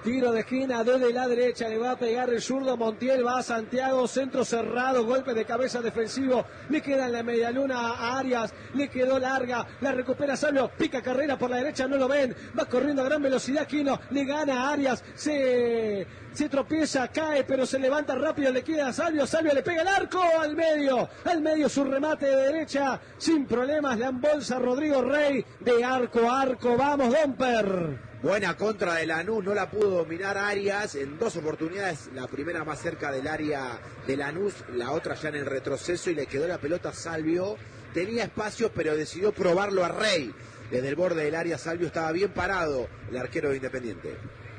Tiro de esquina desde la derecha, le va a pegar el zurdo Montiel, va a Santiago, centro cerrado, golpe de cabeza defensivo, le queda en la medialuna a Arias, le quedó larga, la recupera Salvio, pica carrera por la derecha, no lo ven, va corriendo a gran velocidad Quino, le gana a Arias, se, se tropieza, cae, pero se levanta rápido, le queda a Salvio, Salvio le pega el arco al medio, al medio su remate de derecha, sin problemas, la embolsa Rodrigo Rey, de arco a arco, vamos Domper. Buena contra de Lanús, no la pudo dominar Arias en dos oportunidades, la primera más cerca del área de Lanús, la otra ya en el retroceso y le quedó la pelota a Salvio. Tenía espacio pero decidió probarlo a Rey. Desde el borde del área Salvio estaba bien parado el arquero de Independiente.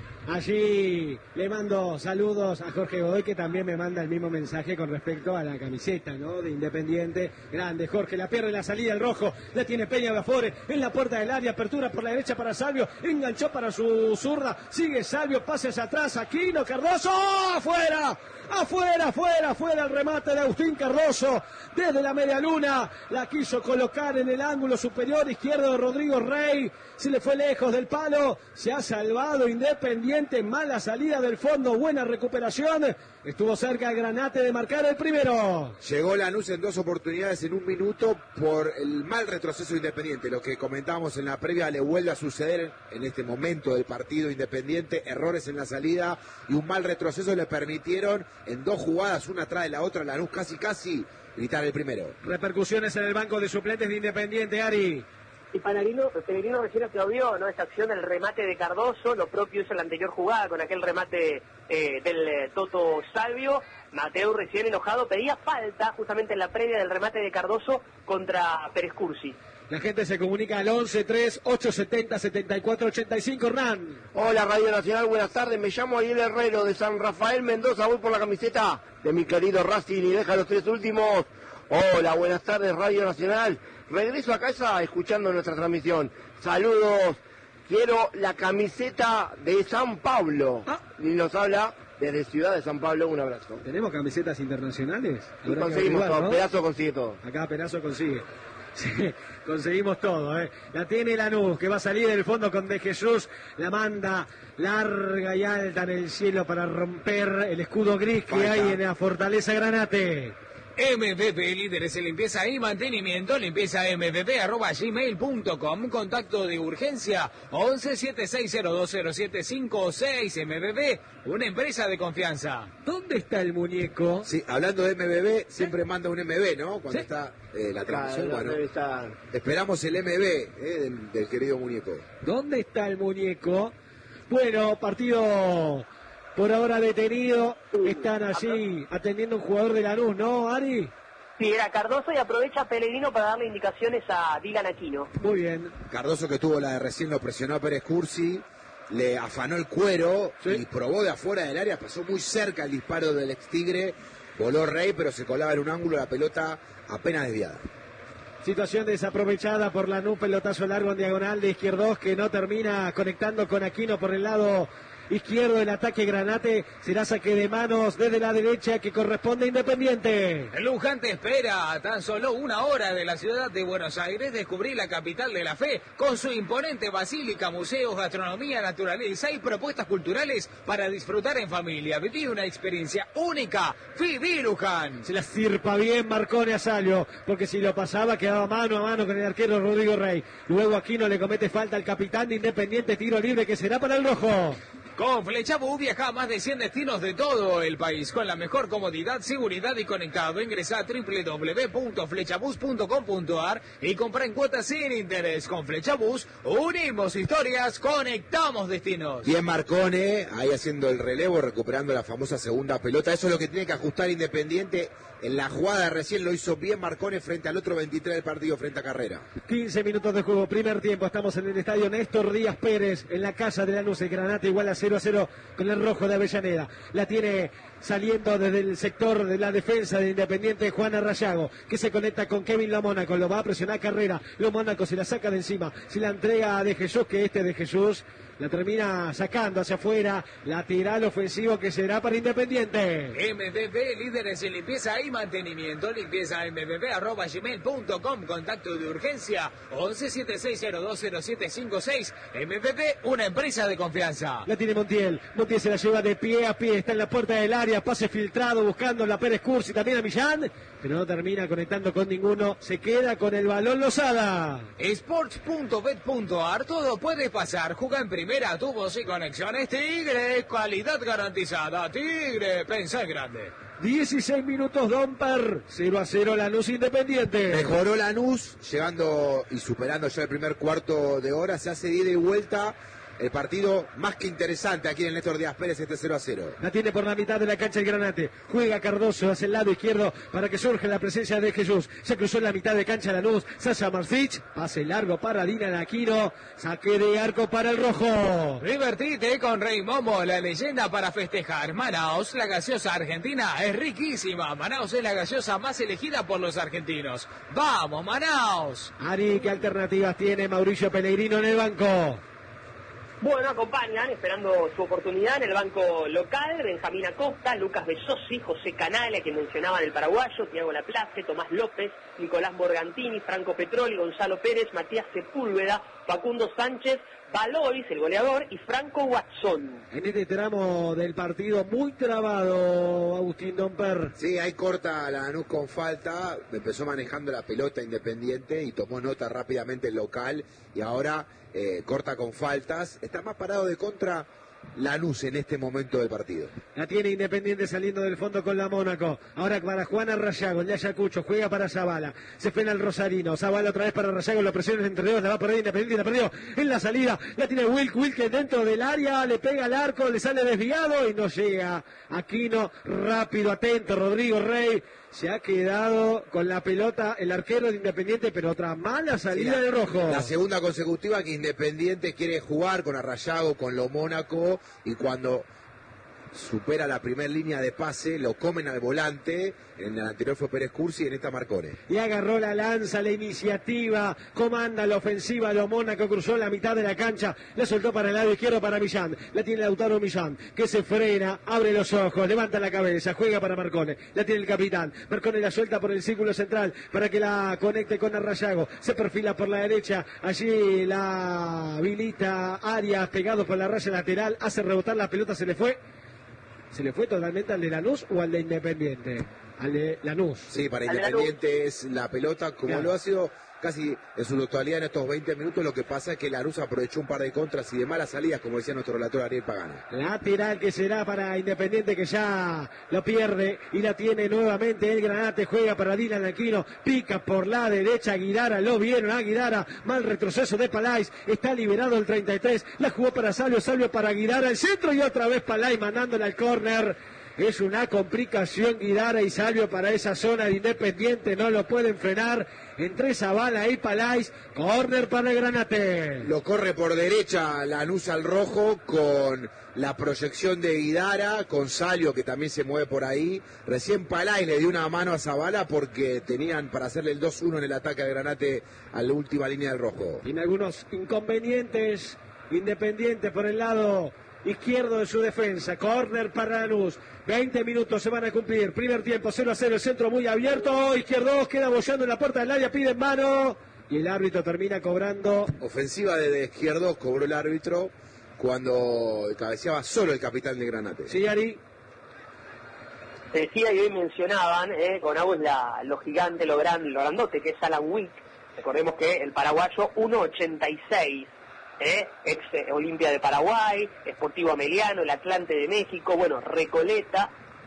Allí le mando saludos a Jorge Godoy, que también me manda el mismo mensaje con respecto a la camiseta, ¿no?, de Independiente. Grande Jorge, la pierde la salida el rojo, la tiene Peña Bafore en la puerta del área, apertura por la derecha para Salvio, enganchó para su zurda, sigue Salvio, pase hacia atrás, Aquino, Cardoso, afuera, afuera, afuera, afuera el remate de Agustín Cardoso, desde la media luna, la quiso colocar en el ángulo superior izquierdo de Rodrigo Rey, se le fue lejos del palo, se ha salvado Independiente, mala salida del fondo, buena recuperación, estuvo cerca el Granate de marcar el primero. Llegó Lanús en dos oportunidades en un minuto por el mal retroceso Independiente, lo que comentábamos en la previa le vuelve a suceder en este momento del partido Independiente, errores en la salida y un mal retroceso le permitieron en dos jugadas, una atrás de la otra, Lanús casi casi gritar el primero. Repercusiones en el banco de suplentes de Independiente, Ari. Y Pellegrino, Pellegrino recién aplaudió, ¿no?, esta acción del remate de Cardoso, lo propio hizo en la anterior jugada con aquel remate eh, del eh, Toto Salvio. Mateu, recién enojado, pedía falta justamente en la previa del remate de Cardoso contra Pérez Cursi. La gente se comunica al once tres ocho setenta setenta y cuatro ochenta y cinco, Ran. Hola Radio Nacional, buenas tardes, me llamo Ariel Herrero de San Rafael Mendoza, voy por la camiseta de mi querido Racing y deja los tres últimos. Hola, buenas tardes Radio Nacional, regreso a casa escuchando nuestra transmisión, saludos, quiero la camiseta de San Pablo, ah. y nos habla desde Ciudad de San Pablo, un abrazo. ¿Tenemos camisetas internacionales? Y conseguimos todo, ¿no? Pedazo consigue todo. Acá Pedazo consigue. Sí, conseguimos todo, ¿eh? La tiene Lanús, que va a salir del fondo con De Jesús, la manda larga y alta en el cielo para romper el escudo gris que Falta. hay en la Fortaleza Granate. M V P, líderes en limpieza y mantenimiento, limpieza m v p arroba gmail punto com, contacto de urgencia once siete seis cero dos cero siete cinco seis. M V P, una empresa de confianza. ¿Dónde está el muñeco? Sí, hablando de M V B, siempre manda un M V, ¿no? Cuando ¿Sí? está eh, la transmisión, claro, bueno, está... esperamos el M V eh, del, del querido muñeco. ¿Dónde está el muñeco? Bueno, partido... por ahora detenido, están allí atendiendo un jugador de Lanús, ¿no, Ari? Sí, era Cardoso y aprovecha Pellegrino para darle indicaciones a Dylan Aquino. Muy bien. Cardoso, que tuvo la de recién, lo presionó a Pérez Cursi, le afanó el cuero, ¿sí?, y probó de afuera del área, pasó muy cerca el disparo del ex Tigre, voló Rey, pero se colaba en un ángulo, la pelota apenas desviada. Situación desaprovechada por Lanús, pelotazo largo en diagonal de Izquierdos, que no termina conectando con Aquino por el lado izquierdo del ataque Granate. Será saque de manos desde la derecha que corresponde a Independiente. Luján te espera a tan solo una hora de la ciudad de Buenos Aires. Descubrí la capital de la fe con su imponente basílica, museos, gastronomía, naturaleza y propuestas culturales para disfrutar en familia. Viví una experiencia única. Viví Luján. Se la sirpa bien Marcone a Salvio, porque si lo pasaba quedaba mano a mano con el arquero Rodrigo Rey. Luego Aquino le comete falta al capitán de Independiente, tiro libre que será para el rojo. Con Flechabús viaja a más de cien destinos de todo el país con la mejor comodidad, seguridad y conectado. Ingresa a doble u doble u doble u punto flechabús punto com punto a r y compra en cuotas sin interés. Con Flechabús unimos historias, conectamos destinos. Bien Marcone, ahí haciendo el relevo, recuperando la famosa segunda pelota. Eso es lo que tiene que ajustar Independiente. En la jugada recién lo hizo bien Marcone frente al otro veintitrés del partido, frente a Carrera. quince minutos de juego, primer tiempo. Estamos en el estadio Néstor Díaz Pérez, en la casa de Lanús. El Granate igual a cero a cero con el rojo de Avellaneda. La tiene saliendo desde el sector de la defensa de Independiente Juan Arrayago, que se conecta con Kevin Lomónaco. Lo va a presionar Carrera. Lomónaco se la saca de encima. Se la entrega a De Jesús, que este De Jesús la termina sacando hacia afuera, lateral ofensivo que será para Independiente. M V P, líderes en limpieza y mantenimiento, limpieza m v p arroba gmail punto com, contacto de urgencia once siete seis cero dos cero siete cinco seis. M V P, una empresa de confianza. La tiene Montiel, Montiel se la lleva de pie a pie, está en la puerta del área, pase filtrado buscando la Pérez Cursi, también a Millán, pero no termina conectando con ninguno, se queda con el balón Lozada. Sports punto bet punto a r, todo puede pasar, juega en primera, tubos y conexiones Tigre, calidad garantizada, Tigre, pensá grande. dieciséis minutos, Domper, cero a cero Lanús Independiente. Mejoró Lanús, llegando y superando ya el primer cuarto de hora, se hace de ida y vuelta. El partido más que interesante aquí en el Néstor Díaz Pérez, este cero a cero. La tiene por la mitad de la cancha el Granate. Juega Cardoso hacia el lado izquierdo para que surja la presencia de Jesús. Se cruzó en la mitad de cancha Lanús. Sasha Marcich. Pase largo para Dina Aquino. Saque de arco para el rojo. Divertite con Rey Momo, la leyenda para festejar. Manaos, la gaseosa argentina, es riquísima. Manaos es la gaseosa más elegida por los argentinos. ¡Vamos, Manaos! Ari, ¿qué alternativas tiene Mauricio Pellegrino en el banco? Bueno, acompañan, esperando su oportunidad en el banco local, Benjamín Acosta, Lucas Besosi, José Canale, a quien mencionaban el paraguayo, Thiago Laplace, Tomás López, Nicolás Morgantini, Franco Petroli, Gonzalo Pérez, Matías Sepúlveda, Facundo Sánchez, Valois, el goleador, y Franco Watson. En este tramo del partido muy trabado, Agustín Domper. Sí, ahí corta la Lanús con falta, empezó manejando la pelota Independiente y tomó nota rápidamente el local y ahora eh, corta con faltas. Está más parado de contra Lanús en este momento del partido. La tiene Independiente saliendo del fondo con la Mónaco. Ahora para Juana Rayago, el de Ayacucho, juega para Zavala. Se frena el Rosarino. Zavala otra vez para Rayago, la presión entre dos, la va a perder Independiente, la perdió en la salida. La tiene Wilk, Wilk dentro del área, le pega al arco, le sale desviado y no llega. Aquino, rápido, atento, Rodrigo Rey. Se ha quedado con la pelota el arquero de Independiente, pero otra mala salida sí, la, de rojo. La segunda consecutiva que Independiente quiere jugar con Arrayago, con lo Mónaco, y cuando supera la primera línea de pase, lo comen al volante. En el anterior fue Pérez Cursi y en esta Marcone. Y agarró la lanza, la iniciativa, comanda la ofensiva, lo Mónaco cruzó la mitad de la cancha, la soltó para el lado izquierdo para Millán, la tiene Lautaro Millán, que se frena, abre los ojos, levanta la cabeza, juega para Marcone, la tiene el capitán, Marcone la suelta por el círculo central para que la conecte con Arrayago, se perfila por la derecha, allí la habilita Arias, pegado por la raya lateral, hace rebotar la pelota, se le fue. ¿Se le fue totalmente al de Lanús o al de Independiente? Al de Lanús. Sí, para Independiente es la pelota, como claro. Lo ha sido casi en su totalidad en estos veinte minutos. Lo que pasa es que Lanús aprovechó un par de contras y de malas salidas, como decía nuestro relator Ariel Pagano. Lateral que será para Independiente, que ya lo pierde y la tiene nuevamente el Granate. Juega para Dylan Aquino, pica por la derecha Guidara, lo vieron a Guidara, mal retroceso de Palais, está liberado el treinta y tres, la jugó para Salvio, Salvio para Guidara, el centro y otra vez Palais mandándola al córner. Es una complicación Guidara y Salvio para esa zona de Independiente, no lo pueden frenar. Entre Zavala y Palais, córner para el Granate. Lo corre por derecha Lanús al rojo con la proyección de Guidara, con Salvio que también se mueve por ahí. Recién Palais le dio una mano a Zavala porque tenían para hacerle el dos uno en el ataque al Granate a la última línea del rojo. Tiene algunos inconvenientes Independiente por el lado izquierdo de su defensa, córner para Lanús, veinte minutos se van a cumplir, primer tiempo cero a cero, el centro muy abierto, izquierdo queda bollando en la puerta del área, pide en mano y el árbitro termina cobrando. Ofensiva de izquierdo, cobró el árbitro cuando cabeceaba solo el capitán de Granate. Sí, Ari. Se decía y hoy mencionaban, eh, con Agus la, lo gigante, lo grande, lo grandote que es Alan Wick, recordemos que el paraguayo uno ochenta y seis. Eh, ex eh, Olimpia de Paraguay, Sportivo Ameliano, el Atlante de México, bueno, Recoleta.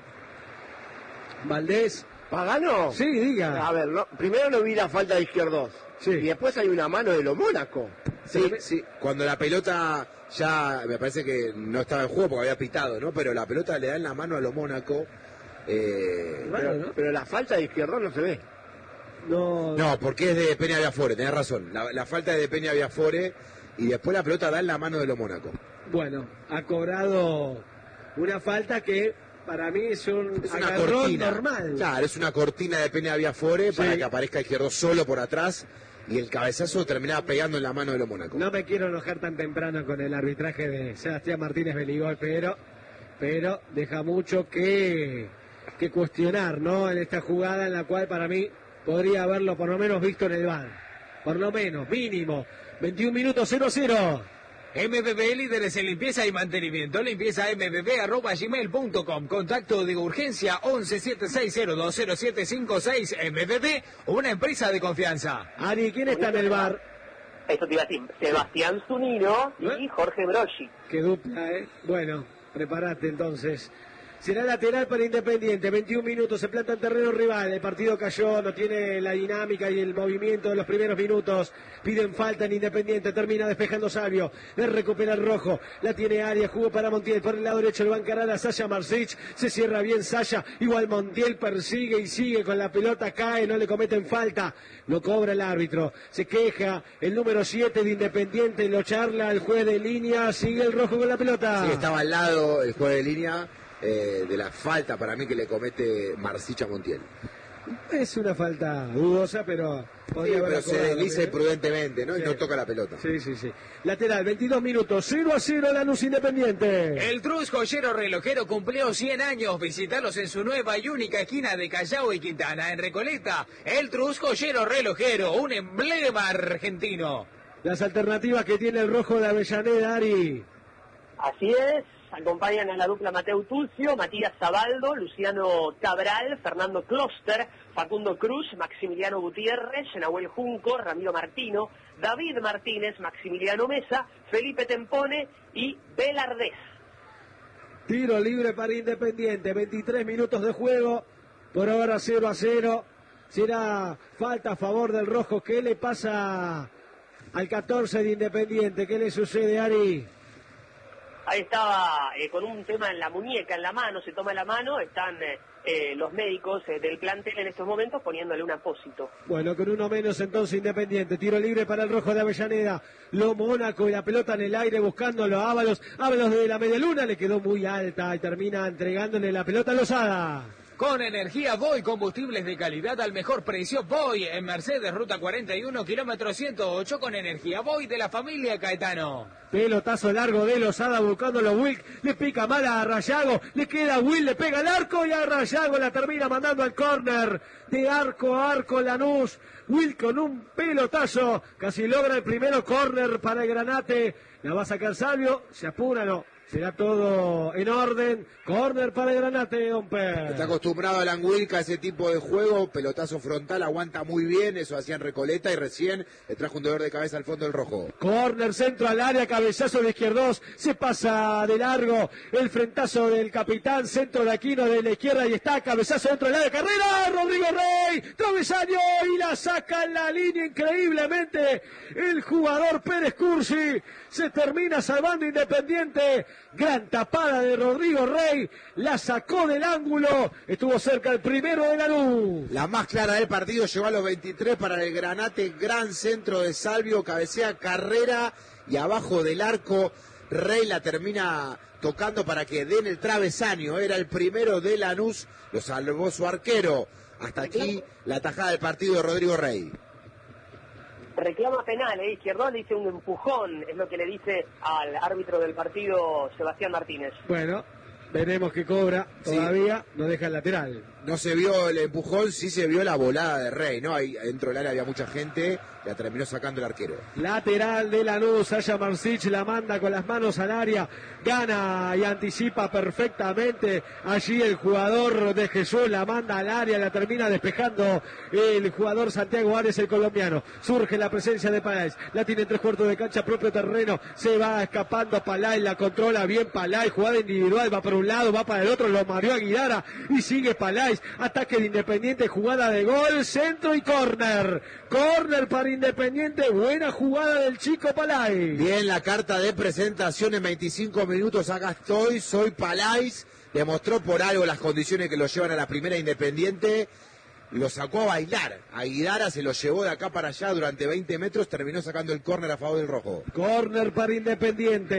Valdés. ¿Pagano? Sí, diga. A ver, no, primero no vi la falta de Izquierdos. Sí. Y después hay una mano de lo Mónaco. Sí, sí, cuando la pelota ya, me parece que no estaba en juego porque había pitado, ¿no? Pero la pelota le da en la mano a lo Mónaco. Eh, bueno, pero, ¿no? pero la falta de Izquierdos no se ve. No, no, porque es de Peña Viafore, tenés razón. La, la falta es de Peña Viafore. Y después la pelota da en la mano de lo Mónaco. Bueno, ha cobrado una falta que para mí es un es una agarrón cortina normal. Claro, es una cortina de Peña Viafore, sí, para que aparezca Izquierdo solo por atrás y el cabezazo terminaba pegando en la mano de los Mónaco. No me quiero enojar tan temprano con el arbitraje de Sebastián Martínez Beligol, pero, pero deja mucho que, que cuestionar, ¿no? En esta jugada en la cual para mí podría haberlo por lo menos visto en el V A R. Por lo menos, mínimo. veintiún minutos, cero a cero. M B B, líderes en limpieza y mantenimiento. Limpieza m b b arroba gmail punto com. Contacto de urgencia once siete seis cero dos cero siete cinco seis. M B B, una empresa de confianza. Ari, ¿quién está en el V A R? Eso te iba a decir, Sebastián Zunino y Jorge Broggi. Qué dupla, ¿eh? Bueno, prepárate entonces. Será lateral para Independiente, veintiún minutos, se planta en terreno rival, el partido cayó, no tiene la dinámica y el movimiento de los primeros minutos, piden falta en Independiente, termina despejando Salvio, le recupera el rojo, la tiene Arias, jugó para Montiel, por el lado derecho lo va a encarar a Sasha Marsic, se cierra bien Sasha, igual Montiel persigue y sigue con la pelota, cae, no le cometen falta, lo cobra el árbitro, se queja el número siete de Independiente, lo charla el juez de línea, sigue el rojo con la pelota. Sí, estaba al lado el juez de línea. Eh, de la falta para mí que le comete Marsic a Montiel. Es una falta dudosa, pero podría sí, haberla pero se cobrado, desliza ¿eh? prudentemente, ¿no? Sí. Y no toca la pelota. Sí, sí, sí. Lateral, veintidós minutos, cero a cero Lanús Independiente. El Trus Joyero Relojero cumplió cien años. Visítalos en su nueva y única esquina de Callao y Quintana, en Recoleta. El Trus Joyero Relojero, un emblema argentino. Las alternativas que tiene el rojo de Avellaneda, Ari. Así es. Acompañan a la dupla Mateo Tulcio, Matías Zabaldo, Luciano Cabral, Fernando Kloster, Facundo Cruz, Maximiliano Gutiérrez, Nahuel Junco, Ramiro Martino, David Martínez, Maximiliano Mesa, Felipe Tempone y Belardés. Tiro libre para Independiente, veintitrés minutos de juego, por ahora cero a cero. Será falta a favor del rojo. ¿Qué le pasa al catorce de Independiente? ¿Qué le sucede, Ari? Ahí estaba eh, con un tema en la muñeca, en la mano, se toma la mano, están eh, eh, los médicos eh, del plantel en estos momentos poniéndole un apósito. Bueno, con uno menos entonces Independiente, tiro libre para el rojo de Avellaneda, lo Mónaco y la pelota en el aire buscándolo a Ábalos, Ábalos de la media luna, le quedó muy alta y termina entregándole la pelota a Lozada. Con energía Voy, combustibles de calidad al mejor precio. Voy en Mercedes, ruta cuarenta y uno, kilómetro ciento ocho, con energía Voy de la familia Caetano. Pelotazo largo de Lozada buscándolo Wilk, le pica mal a Rayago, le queda Will, le pega al arco y a Rayago la termina mandando al córner. De arco a arco Lanús, Will con un pelotazo, casi logra el primero, córner para el Granate, la va a sacar Salvio, se apura, no. Será todo en orden. Córner para el Granate, Omper. Está acostumbrado a Languilca a ese tipo de juego. Pelotazo frontal, aguanta muy bien. Eso hacía en Recoleta y recién le trajo un dolor de cabeza al fondo del rojo. Córner, centro al área, cabezazo de izquierdos. Se pasa de largo el frentazo del capitán. Centro de Aquino de la izquierda y está. Cabezazo dentro del área. Carrera, Rodrigo Rey. Travesaño y la saca en la línea increíblemente. El jugador Pérez Cursi se termina salvando Independiente. Gran tapada de Rodrigo Rey, la sacó del ángulo, estuvo cerca el primero de Lanús. La más clara del partido llegó a los veintitrés para el Granate, gran centro de Salvio, cabecea Carrera y abajo del arco Rey la termina tocando para que den el travesaño, era el primero de Lanús, lo salvó su arquero. Hasta aquí la tajada del partido de Rodrigo Rey. Reclama penal, eh, Izquierdo le dice un empujón, es lo que le dice al árbitro del partido, Sebastián Martínez. Bueno, veremos que cobra, todavía sí. No deja el lateral. No se vio el empujón, sí se vio la volada de Rey, ¿no? Ahí dentro del área había mucha gente, la terminó sacando el arquero. Lateral de Lanús, Sasha Marsic la manda con las manos al área, gana y anticipa perfectamente. Allí el jugador de Jesús la manda al área, la termina despejando el jugador Santiago Ares, el colombiano. Surge la presencia de Paláez, la tiene en tres cuartos de cancha, propio terreno, se va escapando Paláez, la controla bien Paláez, jugada individual, va por un lado, va para el otro, lo mareó a Guidara y sigue Paláez. Ataque de Independiente, jugada de gol, centro y córner. Córner para Independiente, buena jugada del chico Paláez. Bien la carta de presentación en veinticinco minutos, acá estoy, soy Paláez. Demostró por algo las condiciones que lo llevan a la primera Independiente. Lo sacó a bailar. A Guidara se lo llevó de acá para allá durante veinte metros, terminó sacando el córner a favor del rojo. Córner para Independiente.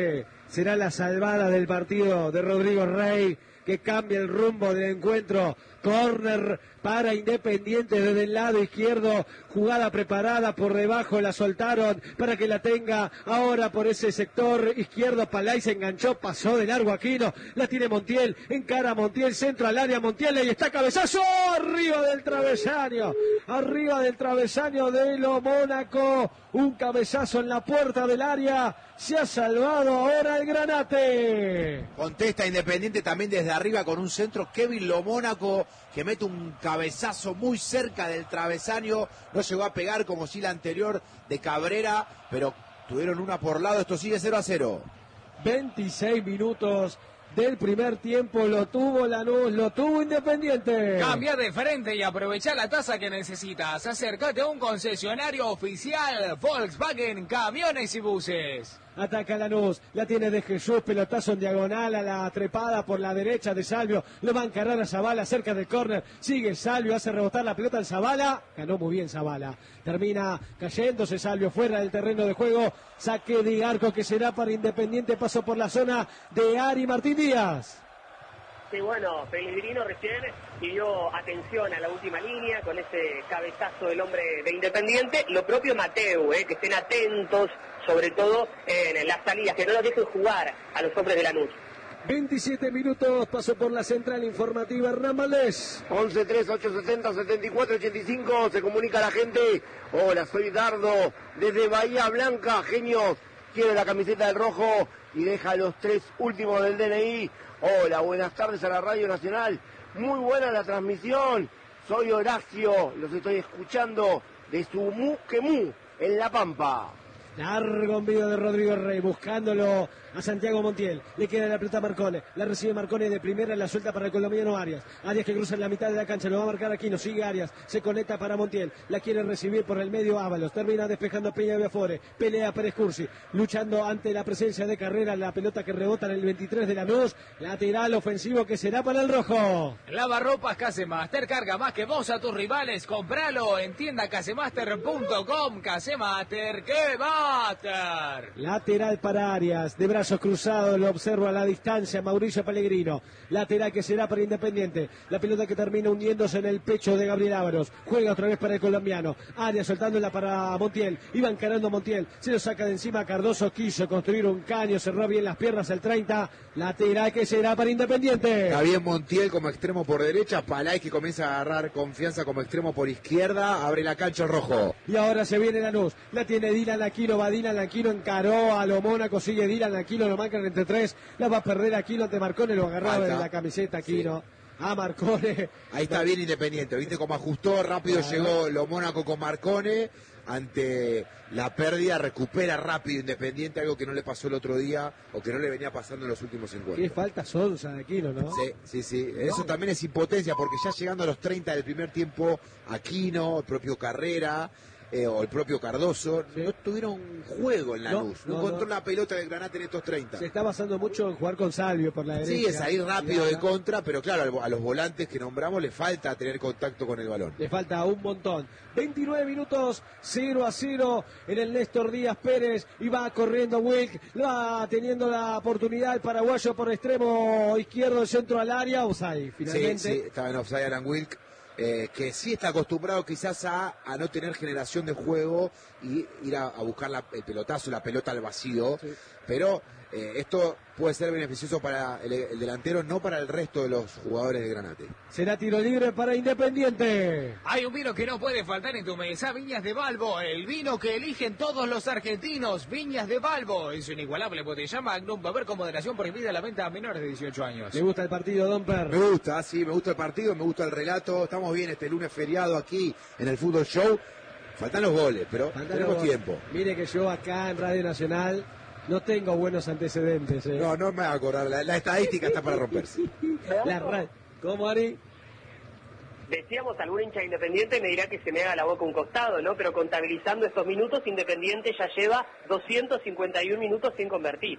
será la salvada del partido de Rodrigo Rey, que cambia el rumbo del encuentro. Córner para Independiente desde el lado izquierdo, jugada preparada por debajo, la soltaron para que la tenga ahora por ese sector izquierdo. Palay se enganchó, pasó de largo Aquino, la tiene Montiel, encara a Montiel, centro al área, Montiel, y está cabezazo arriba del travesaño, arriba del travesaño de lo Mónaco, un cabezazo en la puerta del área. Se ha salvado ahora el Granate. Contesta Independiente también desde arriba con un centro. Kevin Lo Mónaco, que mete un cabezazo muy cerca del travesaño. No llegó a pegar como si la anterior de Cabrera, pero tuvieron una por lado. Esto sigue cero a cero. veintiséis minutos del primer tiempo, lo tuvo Lanús, lo tuvo Independiente. Cambia de frente y aprovecha la tasa que necesitas. Acércate a un concesionario oficial Volkswagen Camiones y Buses. Ataca Lanús, la tiene de Jesús, pelotazo en diagonal a la trepada por la derecha de Salvio, lo va a encarar a Zabala cerca del córner, sigue Salvio, hace rebotar la pelota en Zabala, ganó muy bien Zabala, termina cayéndose Salvio fuera del terreno de juego, saque de arco que será para Independiente, paso por la zona de Ari Martín Díaz. Sí, bueno, Pellegrino recién pidió atención a la última línea con ese cabezazo del hombre de Independiente. Lo propio Mateu, eh, que estén atentos, sobre todo en las salidas, que no los dejen jugar a los hombres de Lanús. veintisiete minutos, pasó por la central informativa Hernán Valdés. once tres ocho setenta setenta y cuatro ochenta y cinco, se comunica la gente. Hola, soy Dardo, desde Bahía Blanca, genios. Quiere la camiseta del rojo y deja los tres últimos del D N I. Hola, buenas tardes a la Radio Nacional. Muy buena la transmisión. Soy Horacio, los estoy escuchando de Sumuquemú, en La Pampa. Largo envío de Rodrigo Rey, buscándolo a Santiago Montiel. Le queda la pelota a Marcone. La recibe Marcone de primera, la suelta para el colombiano Arias. Arias que cruza en la mitad de la cancha, lo va a marcar Aquino. Sigue Arias, se conecta para Montiel. La quiere recibir por el medio Ábalos. Termina despejando Peña Biafore. Pelea Pérez Cursi, luchando ante la presencia de Carrera. La pelota que rebota en el veintitrés de Lanús. Lateral ofensivo que será para el rojo. Lavarropas Casemaster, carga más que vos a tus rivales. Compralo en tienda casemaster punto com. Casemaster, ¿qué va? Lateral para Arias, de brazos cruzados, lo observa a la distancia Mauricio Pellegrino. Lateral que será para Independiente. La pelota que termina hundiéndose en el pecho de Gabriel Ávaros. Juega otra vez para el colombiano. Arias soltándola para Montiel. Iba encarando Montiel. Se lo saca de encima Cardoso. Quiso construir un caño. Cerró bien las piernas el treinta. Lateral que será para Independiente. Está bien Montiel como extremo por derecha. Palay que comienza a agarrar confianza como extremo por izquierda. Abre la cancha rojo. Y ahora se viene Lanús. La tiene Dylan Aquino. Va Dylan Aquino. Encaró a lo Mónaco. Sigue Dylan Aquino. Lo marcan entre tres. La va a perder Aquino ante Marcone. Lo agarraba de la camiseta Aquino. Sí. A Marcone. Ahí está bien Independiente. Viste cómo ajustó. Rápido claro. Llegó lo Mónaco con Marcone. Ante la pérdida recupera rápido Independiente, algo que no le pasó el otro día o que no le venía pasando en los últimos encuentros. Qué falta sonsa de Aquino, ¿no? Sí, sí, sí. Eso también es impotencia porque ya llegando a los treinta del primer tiempo, Aquino, el propio Carrera eh, o el propio Cardoso, sí. No tuvieron juego en Lanús. No, no, no encontró no. la pelota del Granate en estos treinta. Se está basando mucho en jugar con Salvio por la derecha. Sí, es salir rápido de contra, pero claro, a los volantes que nombramos le falta tener contacto con el balón. Le falta un montón. veintinueve minutos, cero a cero en el Néstor Díaz Pérez. Y va corriendo Wilk, va teniendo la oportunidad el paraguayo por extremo izquierdo, el centro al área. Offside, finalmente. Sí, sí, estaba en offside Alan Wilk. Eh, que sí está acostumbrado quizás a, a no tener generación de juego y ir a, a buscar la, el pelotazo, la pelota al vacío, sí. Pero eh, esto puede ser beneficioso para el, el delantero, no para el resto de los jugadores de Granate. Será tiro libre para Independiente. Hay un vino que no puede faltar en tu mesa, Viñas de Balbo, el vino que eligen todos los argentinos. Viñas de Balbo, es un inigualable botella Magnum, va a haber con moderación prohibida la venta a menores de dieciocho años. ¿Le gusta el partido, Don Per? Me gusta, sí, me gusta el partido, me gusta el relato. Estamos bien este lunes feriado aquí en el Fútbol Show. Faltan los goles, pero Faltan tenemos tiempo. Mire que yo acá en Radio Nacional no tengo buenos antecedentes. ¿eh? No, no me voy a acordar. La, la estadística está para romperse. La ra... ¿Cómo, Ari? Decíamos, algún hincha Independiente me dirá que se me haga la boca un costado, ¿no? Pero contabilizando estos minutos, Independiente ya lleva doscientos cincuenta y uno minutos sin convertir.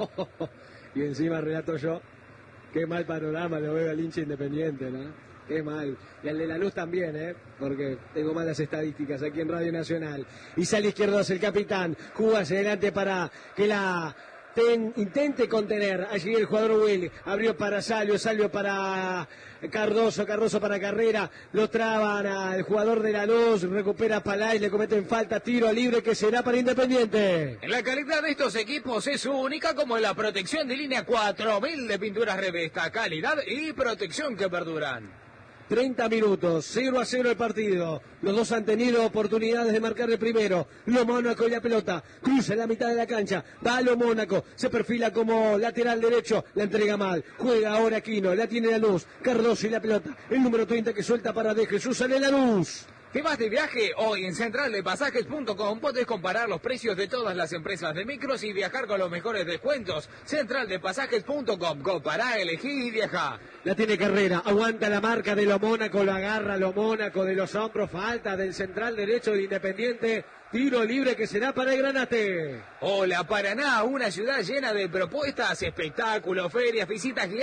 Y encima relato yo, qué mal panorama lo veo al hincha Independiente, ¿no? Qué mal. Y al de la luz también, ¿eh? Porque tengo malas estadísticas aquí en Radio Nacional. Y sale izquierdo el capitán. Juga hacia adelante para que la ten, intente contener. Allí el jugador Will abrió para Salvio, Salvio para Cardoso, Cardoso para Carrera, lo traban al jugador de Lanús, recupera Palay, le cometen falta, tiro libre que será para Independiente. La calidad de estos equipos es única, como la protección de línea cuatro mil de pinturas Revesta, calidad y protección que perduran. treinta minutos, cero a cero el partido. Los dos han tenido oportunidades de marcar el primero. Lo Mónaco y la pelota. Cruza en la mitad de la cancha. Va Lo Mónaco. Se perfila como lateral derecho. La entrega mal. Juega ahora Aquino. La tiene Lanús. Cardoso y la pelota. El número treinta que suelta para De Jesús. Sale Lanús. ¿Te vas de viaje? Hoy en central de pasajes punto com podés comparar los precios de todas las empresas de micros y viajar con los mejores descuentos. central de pasajes punto com. Compará, elegí y viajá. La tiene Carrera. Aguanta la marca de Lo Mónaco. Lo agarra Lo Mónaco de los hombros. Falta del central derecho del Independiente. Tiro libre que será para el Granate. Hola, Paraná, una ciudad llena de propuestas, espectáculos, ferias, visitas guiadas.